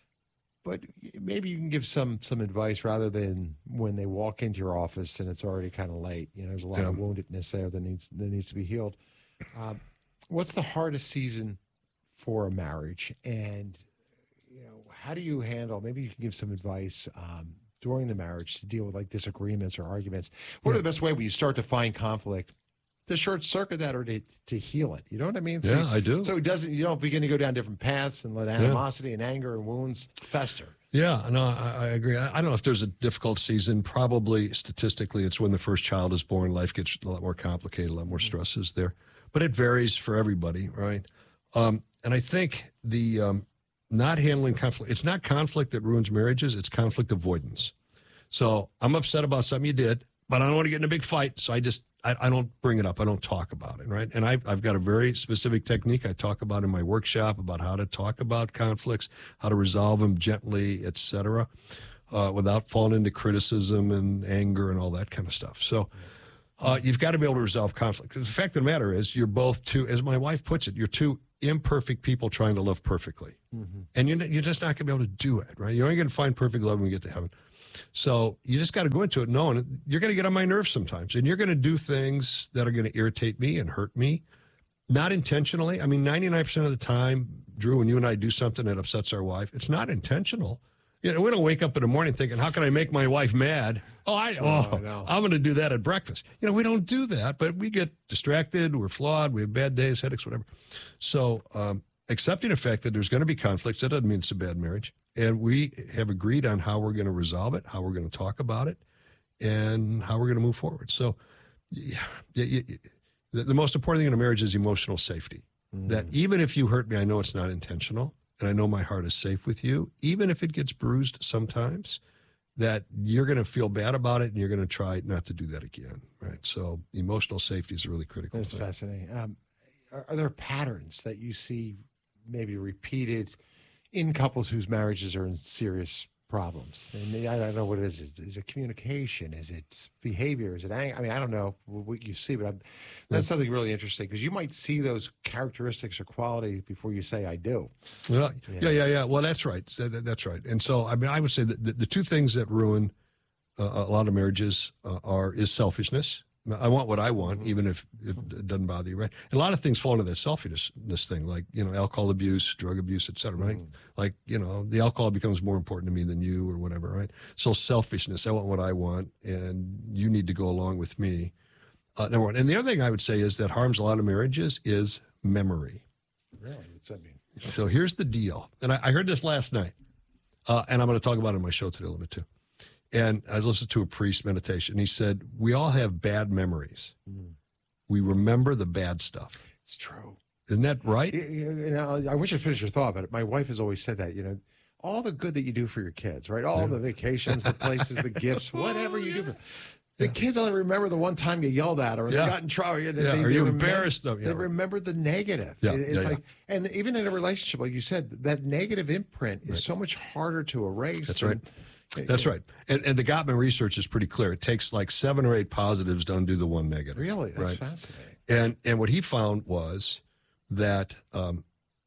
But maybe you can give some some advice rather than when they walk into your office and it's already kind of late. You know, there's a lot Yeah. of woundedness there that needs that needs to be healed. Um, what's the hardest season for a marriage, and you know, how do you handle? Maybe you can give some advice um, during the marriage to deal with like disagreements or arguments. What are the best way when you start to find conflict to short circuit that or to, to heal it? You know what I mean? So, Yeah, I do. So it doesn't. You don't begin to go down different paths and let animosity and anger and wounds fester. Yeah, no, I, I agree. I, I don't know if there's a difficult season. Probably statistically, it's when the first child is born. Life gets a lot more complicated, a lot more stresses there. But it varies for everybody, right? Um, and I think the um, not handling conflict. It's not conflict that ruins marriages. It's conflict avoidance. So I'm upset about something you did, but I don't want to get in a big fight. So I just, I, I don't bring it up. I don't talk about it, right? And I've, I've got a very specific technique I talk about in my workshop about how to talk about conflicts, how to resolve them gently, et cetera, uh, without falling into criticism and anger and all that kind of stuff. So uh, you've got to be able to resolve conflict. The fact of the matter is you're both two, as my wife puts it, you're two imperfect people trying to love perfectly. Mm-hmm. And you're, you're just not going to be able to do it, right? You're only going to find perfect love when we get to heaven. So you just got to go into it knowing you're going to get on my nerves sometimes, and you're going to do things that are going to irritate me and hurt me, not intentionally. I mean, ninety-nine percent of the time, Drew, when you and I do something that upsets our wife, it's not intentional. You know, we don't wake up in the morning thinking, how can I make my wife mad? Oh, I, oh, oh I I'm going to do that at breakfast. You know, we don't do that, but we get distracted. We're flawed. We have bad days, headaches, whatever. So um, accepting the fact that there's going to be conflicts, that doesn't mean it's a bad marriage. And we have agreed on how we're going to resolve it, how we're going to talk about it, and how we're going to move forward. So yeah, yeah, yeah, the, the most important thing in a marriage is emotional safety. Mm. That even if you hurt me, I know it's not intentional, and I know my heart is safe with you. Even if it gets bruised sometimes, that you're going to feel bad about it, and you're going to try not to do that again, right? So emotional safety is a really critical That's thing. That's fascinating. Um, are, are there patterns that you see maybe repeated in couples whose marriages are in serious problems? And I don't know what it is. Is, is it communication? Is it behavior? Is it anger? I mean, I don't know what you see, but I'm, that's something really interesting, because you might see those characteristics or qualities before you say, I do. Well, yeah, yeah, yeah. yeah. Well, that's right. That's right. And so, I mean, I would say that the, the two things that ruin uh, a lot of marriages uh, are is selfishness. I want what I want, mm-hmm. even if it doesn't bother you, right? And a lot of things fall into that selfishness thing, like, you know, alcohol abuse, drug abuse, et cetera, right? Mm-hmm. Like, you know, the alcohol becomes more important to me than you or whatever, right? So selfishness, I want what I want, and you need to go along with me. Uh, number one. And the other thing I would say is that harms a lot of marriages is memory. Really? What's that mean? So here's the deal. And I, I heard this last night, uh, and I'm going to talk about it on my show today a little bit too. And I listened to a priest meditation. He said, we all have bad memories. Mm. We remember the bad stuff. It's true. Isn't that right? You, you know, I wish you'd finish your thought, but my wife has always said that, you know, all the good that you do for your kids, right? All yeah. the vacations, the places, the gifts, whatever you do. For, the yeah. kids only remember the one time you yelled at her or yeah. they got in trouble. They, yeah. they, Are they you remember, embarrassed of? Yeah. They remember the negative. Yeah. It's yeah, like, yeah. and even in a relationship, like you said, that negative imprint is right. so much harder to erase. That's than, right. That's right. And, and the Gottman research is pretty clear. It takes like seven or eight positives to undo the one negative. Really? That's right? fascinating. And and what he found was that um,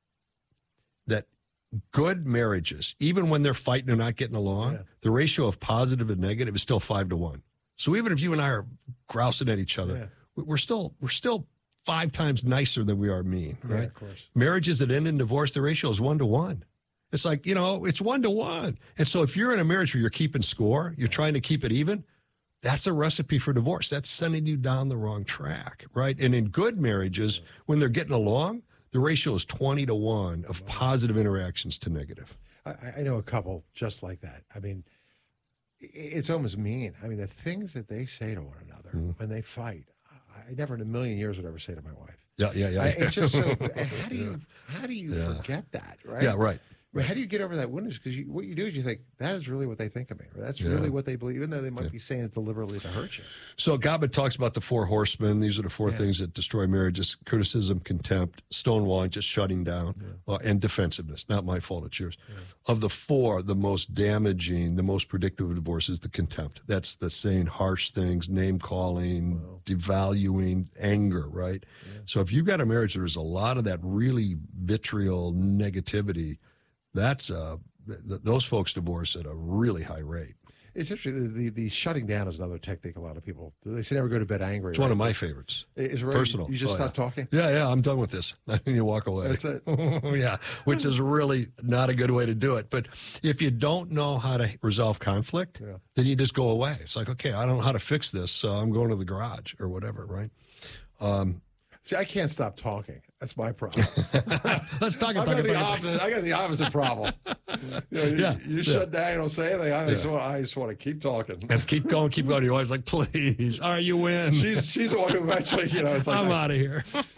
that good marriages, even when they're fighting and not getting along, yeah. the ratio of positive and negative is still five to one. So even if you and I are grousing at each other, yeah. we're still we're still five times nicer than we are mean, right? Yeah, of course. Marriages that end in divorce, the ratio is one to one. It's like, you know, it's one to one. And so if you're in a marriage where you're keeping score, you're trying to keep it even, that's a recipe for divorce. That's sending you down the wrong track, right? And in good marriages, when they're getting along, the ratio is twenty to one of positive interactions to negative. I, I know a couple just like that. I mean, it's almost mean. I mean, the things that they say to one another mm-hmm. when they fight, I never in a million years would ever say to my wife. Yeah, yeah, yeah. I, it's just so, how do you, how do you yeah. forget that, right? Yeah, right. Right. How do you get over that woundedness? Because what you do is you think, that is really what they think of me, or that's yeah. really what they believe, even though they might yeah. be saying it deliberately to hurt you. So Gottman talks about the four horsemen. These are the four yeah. things that destroy marriages: criticism, contempt, stonewalling, just shutting down, yeah. uh, and defensiveness. Not my fault, it's yours. Yeah. Of the four, the most damaging, the most predictive of divorce is the contempt. That's the saying harsh things, name-calling, wow. devaluing, anger, right? Yeah. So if you've got a marriage where there's a lot of that really vitriol, negativity, That's uh, th- those folks divorce at a really high rate. It's interesting. The, the, the shutting down is another technique. A lot of people they say never go to bed angry. It's right? one of my favorites. Is it right? Personal. You just oh, stop yeah. talking. Yeah, yeah. I'm done with this. And you walk away. That's it. Yeah, which is really not a good way to do it. But if you don't know how to resolve conflict, yeah. then you just go away. It's like, okay, I don't know how to fix this, so I'm going to the garage or whatever, right? Um, See, I can't stop talking. That's my problem. Let's talk about I got the talk, opposite. I got the opposite problem. You, know, you, yeah, you yeah. shut down. You don't say anything. I, yeah. just want, I just want to keep talking. Let's keep going. Keep going. Your wife's like, please. All right, you win. She's she's the one who eventually, you know, it's like I'm out of here.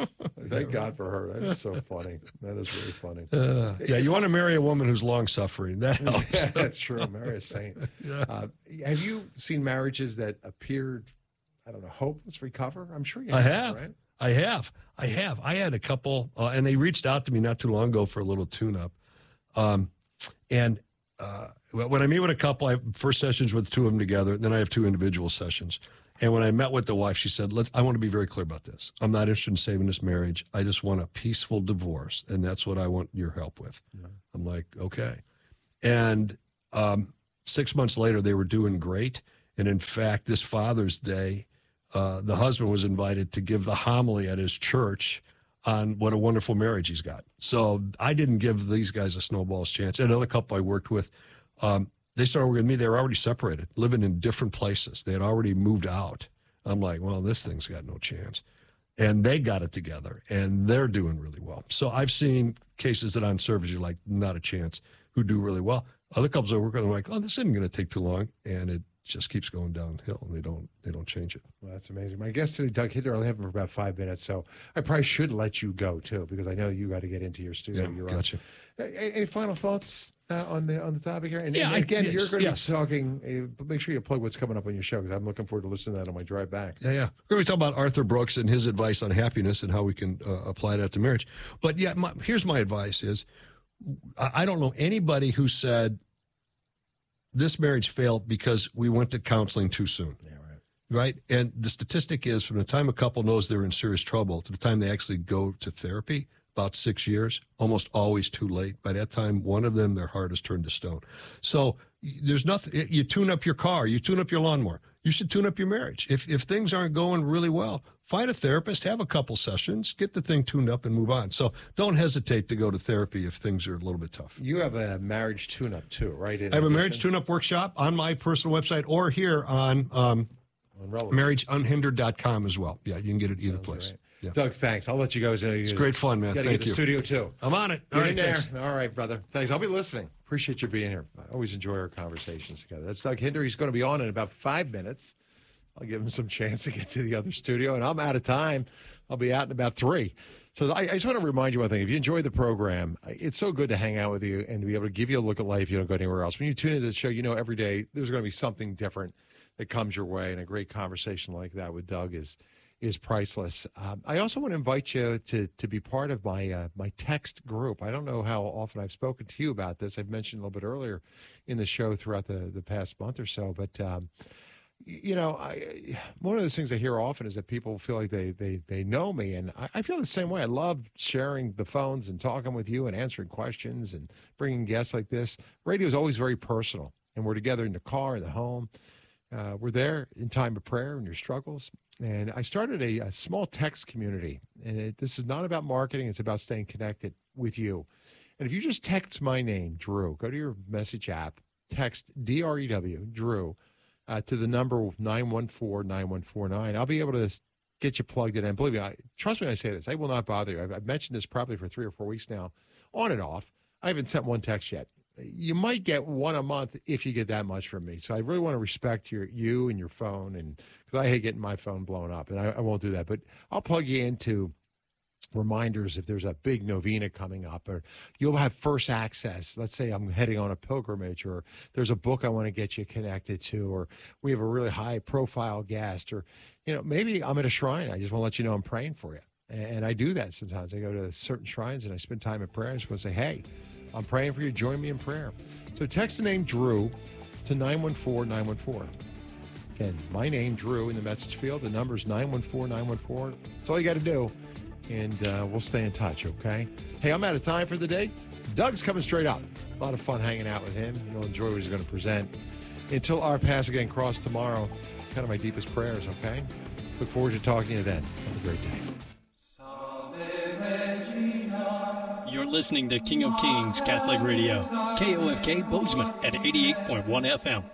Thank God for her. That is so funny. That is really funny. Uh, yeah, you want to marry a woman who's long-suffering. That helps. Yeah, that's true. Marry a saint. Yeah. Uh, have you seen marriages that appeared, I don't know, hopeless recover? I'm sure you I have, have. right? I have. I have. I had a couple, uh, and they reached out to me not too long ago for a little tune-up. Um, and uh, when I meet with a couple, I have first sessions with two of them together, then I have two individual sessions. And when I met with the wife, she said, Let's, I want to be very clear about this. I'm not interested in saving this marriage. I just want a peaceful divorce, and that's what I want your help with. Yeah. I'm like, okay. And um, six months later, they were doing great. And in fact, this Father's Day, uh, the husband was invited to give the homily at his church on what a wonderful marriage he's got. So I didn't give these guys a snowball's chance. Another couple I worked with, um, they started working with me. They were already separated, living in different places. They had already moved out. I'm like, well, this thing's got no chance. And they got it together, and they're doing really well. So I've seen cases that on surface you're like, not a chance, who do really well. Other couples I work with are like, oh, this isn't going to take too long, and it just keeps going downhill, and they don't they don't change it. Well, that's amazing. My guest today, Doug Hinder, I only have him for about five minutes, so I probably should let you go, too, because I know you got to get into your studio. Yeah, You're gotcha. On. Any final thoughts uh, on the on the topic here? And, Yeah, and I- again, yes, you're going to yes. be talking, uh, make sure you plug what's coming up on your show, because I'm looking forward to listening to that on my drive back. Yeah, yeah. We're going to talk about Arthur Brooks and his advice on happiness and how we can uh, apply that to marriage. But yeah, my, here's my advice is, I I don't know anybody who said this marriage failed because we went to counseling too soon. Yeah, right. Right? And the statistic is from the time a couple knows they're in serious trouble to the time they actually go to therapy, about six years, almost always too late. By that time, one of them, their heart is turned to stone. So y- there's nothing, you tune up your car, you tune up your lawnmower. You should tune up your marriage. If if things aren't going really well, find a therapist, have a couple sessions, get the thing tuned up and move on. So don't hesitate to go to therapy if things are a little bit tough. You have a marriage tune-up, too, right? In I have a addition? marriage tune-up workshop on my personal website or here on um, marriage unhindered dot com as well. Yeah, you can get it either place. Great. Yeah. Doug, thanks. I'll let you go. It's great fun, man. You gotta Thank get to you. the studio, too. I'm on it. Get All right, in there. thanks. All right, brother. Thanks. I'll be listening. Appreciate you being here. I always enjoy our conversations together. That's Doug Hinder. He's going to be on in about five minutes. I'll give him some chance to get to the other studio, and I'm out of time. I'll be out in about three. So I, I just want to remind you one thing. If you enjoy the program, it's so good to hang out with you and to be able to give you a look at life. You don't go anywhere else. When you tune into the show, you know every day there's going to be something different that comes your way, and a great conversation like that with Doug is is priceless. Um, I also want to invite you to to be part of my uh, my text group. I don't know how often I've spoken to you about this. I've mentioned a little bit earlier in the show throughout the, the past month or so, but um, you know, I, one of those things I hear often is that people feel like they they, they know me, and I, I feel the same way. I love sharing the phones and talking with you and answering questions and bringing guests like this. Radio is always very personal, and we're together in the car, in the home. Uh, we're there in time of prayer and your struggles. And I started a, a small text community, and it, this is not about marketing. It's about staying connected with you. And if you just text my name, Drew, go to your message app, text D R E W, Drew, uh, to the number nine one four, nine one four nine. I'll be able to get you plugged in. And believe me, I, trust me when I say this, I will not bother you. I've, I've mentioned this probably for three or four weeks now, on and off. I haven't sent one text yet. You might get one a month if you get that much from me. So I really want to respect your you and your phone, and because I hate getting my phone blown up, and I, I won't do that. But I'll plug you into reminders if there's a big novena coming up, or you'll have first access. Let's say I'm heading on a pilgrimage, or there's a book I want to get you connected to, or we have a really high profile guest, or you know maybe I'm at a shrine. I just want to let you know I'm praying for you, and I do that sometimes. I go to certain shrines and I spend time in prayer. I just want to say, hey, I'm praying for you. Join me in prayer. So text the name Drew to nine one four, nine one four. Again, my name, Drew, in the message field. The number is nine one four, nine one four. That's all you got to do. And uh, we'll stay in touch, okay? Hey, I'm out of time for the day. Doug's coming straight up. A lot of fun hanging out with him. You'll enjoy what he's going to present. Until our paths again cross tomorrow, kind of my deepest prayers, okay? Look forward to talking to you then. Have a great day. You're listening to King of Kings Catholic Radio, K O F K Bozeman at eighty-eight point one F M.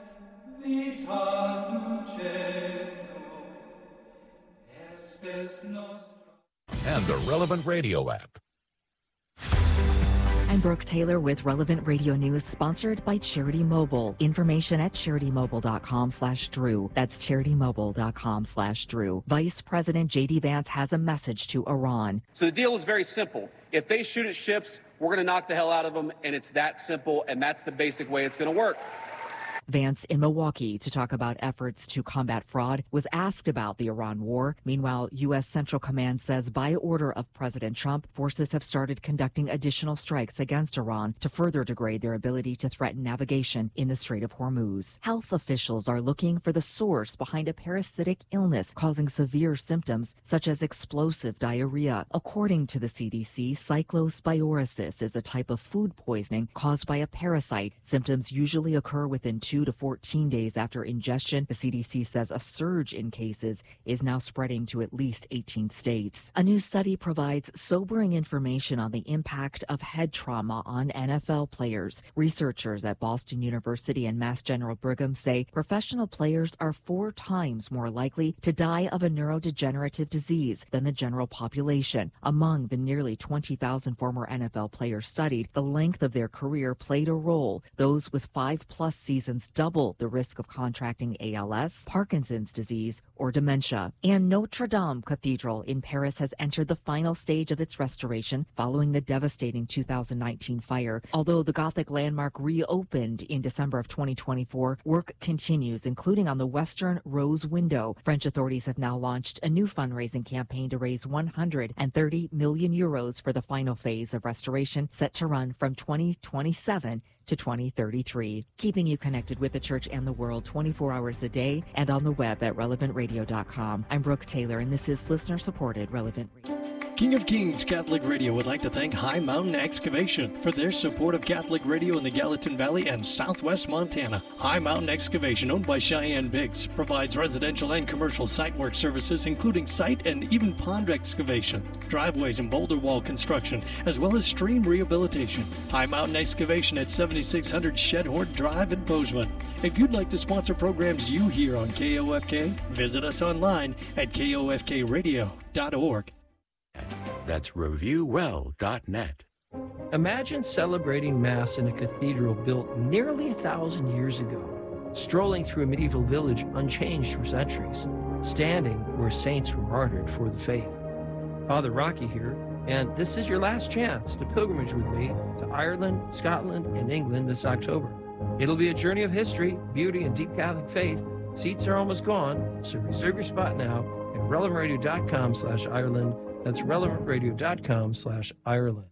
And the Relevant Radio app. I'm Brooke Taylor with Relevant Radio News, sponsored by Charity Mobile. Information at charitymobile.com slash Drew. That's charitymobile.com slash Drew. Vice President J D Vance has a message to Iran. So the deal is very simple. If they shoot at ships, we're going to knock the hell out of them, and it's that simple, and that's the basic way it's going to work. Vance in Milwaukee to talk about efforts to combat fraud was asked about the Iran war. Meanwhile, U S. Central Command says by order of President Trump, forces have started conducting additional strikes against Iran to further degrade their ability to threaten navigation in the Strait of Hormuz. Health officials are looking for the source behind a parasitic illness causing severe symptoms such as explosive diarrhea. According to the C D C, cyclosporiasis is a type of food poisoning caused by a parasite. Symptoms usually occur within two to fourteen days after ingestion. The C D C says a surge in cases is now spreading to at least eighteen states. A new study provides sobering information on the impact of head trauma on N F L players. Researchers at Boston University and Mass General Brigham say professional players are four times more likely to die of a neurodegenerative disease than the general population. Among the nearly twenty thousand former N F L players studied, the length of their career played a role. Those with five plus seasons double the risk of contracting A L S, Parkinson's disease, or dementia. And Notre Dame Cathedral in Paris has entered the final stage of its restoration following the devastating two thousand nineteen fire. Although the Gothic landmark reopened in December of twenty twenty-four, work continues, including on the western rose window. French authorities have now launched a new fundraising campaign to raise one hundred thirty million euros for the final phase of restoration, set to run from twenty twenty-seven to twenty thirty-three. Keeping you connected with the church and the world twenty-four hours a day and on the web at relevant radio dot com. I'm Brooke Taylor, and this is listener-supported Relevant Radio. King of Kings Catholic Radio would like to thank High Mountain Excavation for their support of Catholic Radio in the Gallatin Valley and southwest Montana. High Mountain Excavation, owned by Cheyenne Biggs, provides residential and commercial site work services, including site and even pond excavation, driveways and boulder wall construction, as well as stream rehabilitation. High Mountain Excavation at seventy-six hundred Shedhorn Drive in Bozeman. If you'd like to sponsor programs you hear on K O F K, visit us online at K O F K radio dot org. That's review well dot net. Imagine celebrating Mass in a cathedral built nearly a thousand years ago, strolling through a medieval village unchanged for centuries, standing where saints were martyred for the faith. Father Rocky here, and this is your last chance to pilgrimage with me to Ireland, Scotland, and England this October. It'll be a journey of history, beauty, and deep Catholic faith. Seats are almost gone, so reserve your spot now at relevant radio dot com slash Ireland. That's relevant radio dot com slash Ireland.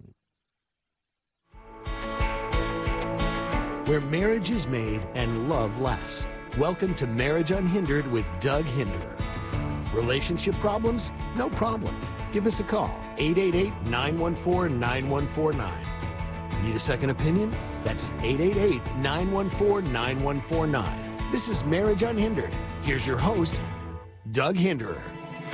Where marriage is made and love lasts. Welcome to Marriage Unhindered with Doug Hinderer. Relationship problems? No problem. Give us a call, eight eight eight, nine one four, nine one four nine. Need a second opinion? That's eight eight eight, nine one four, nine one four nine. This is Marriage Unhindered. Here's your host, Doug Hinderer.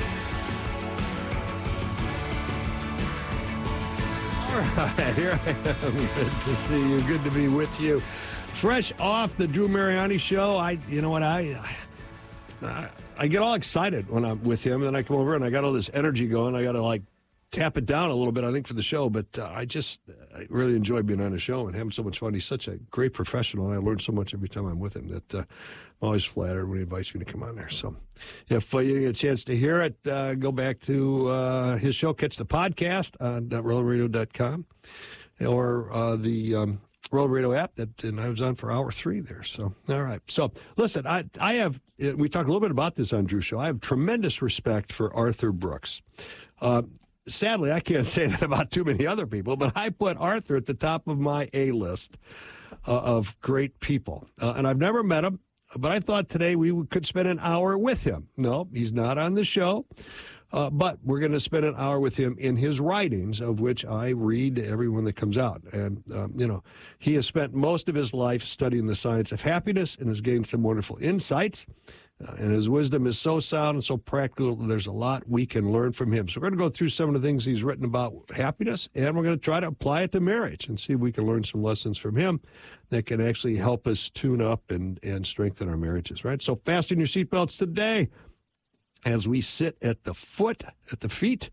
All right, here I am. Good to see you. Good to be with you. Fresh off the Drew Mariani show, I, you know what, I, I, I get all excited when I'm with him, and then I come over and I got all this energy going. I got to like tap it down a little bit, I think, for the show. But uh, I just I really enjoy being on the show and having so much fun. He's such a great professional, and I learn so much every time I'm with him that uh, I'm always flattered when he invites me to come on there. So if uh, you didn't get a chance to hear it, uh, go back to uh, his show, catch the podcast on uh, relevant radio dot com or uh, the um, Relevant Radio app, that, and I was on for hour three there. So, all right. So, listen, I, I have, we talked a little bit about this on Drew's show. I have tremendous respect for Arthur Brooks. Uh, Sadly, I can't say that about too many other people, but I put Arthur at the top of my A list uh, of great people. Uh, and I've never met him, but I thought today we could spend an hour with him. No, he's not on the show, uh, but we're going to spend an hour with him in his writings, of which I read every one that comes out. And, um, you know, he has spent most of his life studying the science of happiness and has gained some wonderful insights. Uh, and his wisdom is so sound and so practical, there's a lot we can learn from him. So we're going to go through some of the things he's written about happiness, and we're going to try to apply it to marriage and see if we can learn some lessons from him that can actually help us tune up and, and strengthen our marriages, right? So fasten your seatbelts today as we sit at the foot, at the feet,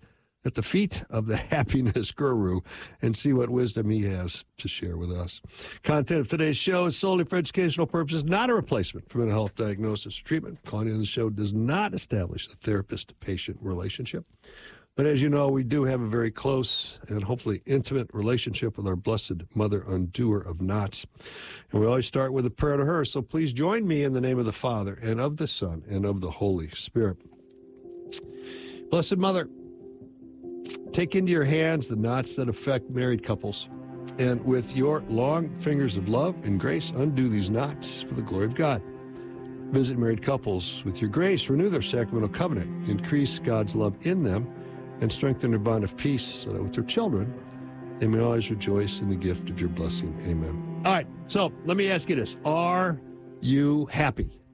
at the feet of the happiness guru and see what wisdom he has to share with us. Content of today's show is solely for educational purposes, not a replacement for mental health diagnosis or treatment. Calling in the show does not establish a therapist-patient relationship. But as you know, we do have a very close and hopefully intimate relationship with our Blessed Mother, undoer of knots. And we always start with a prayer to her. So please join me in the name of the Father, and of the Son, and of the Holy Spirit. Blessed Mother, take into your hands the knots that affect married couples, and with your long fingers of love and grace, undo these knots for the glory of God. Visit married couples with your grace, renew their sacramental covenant, increase God's love in them, and strengthen their bond of peace so that with their children, they may always rejoice in the gift of your blessing. Amen. All right, so let me ask you this. Are you happy?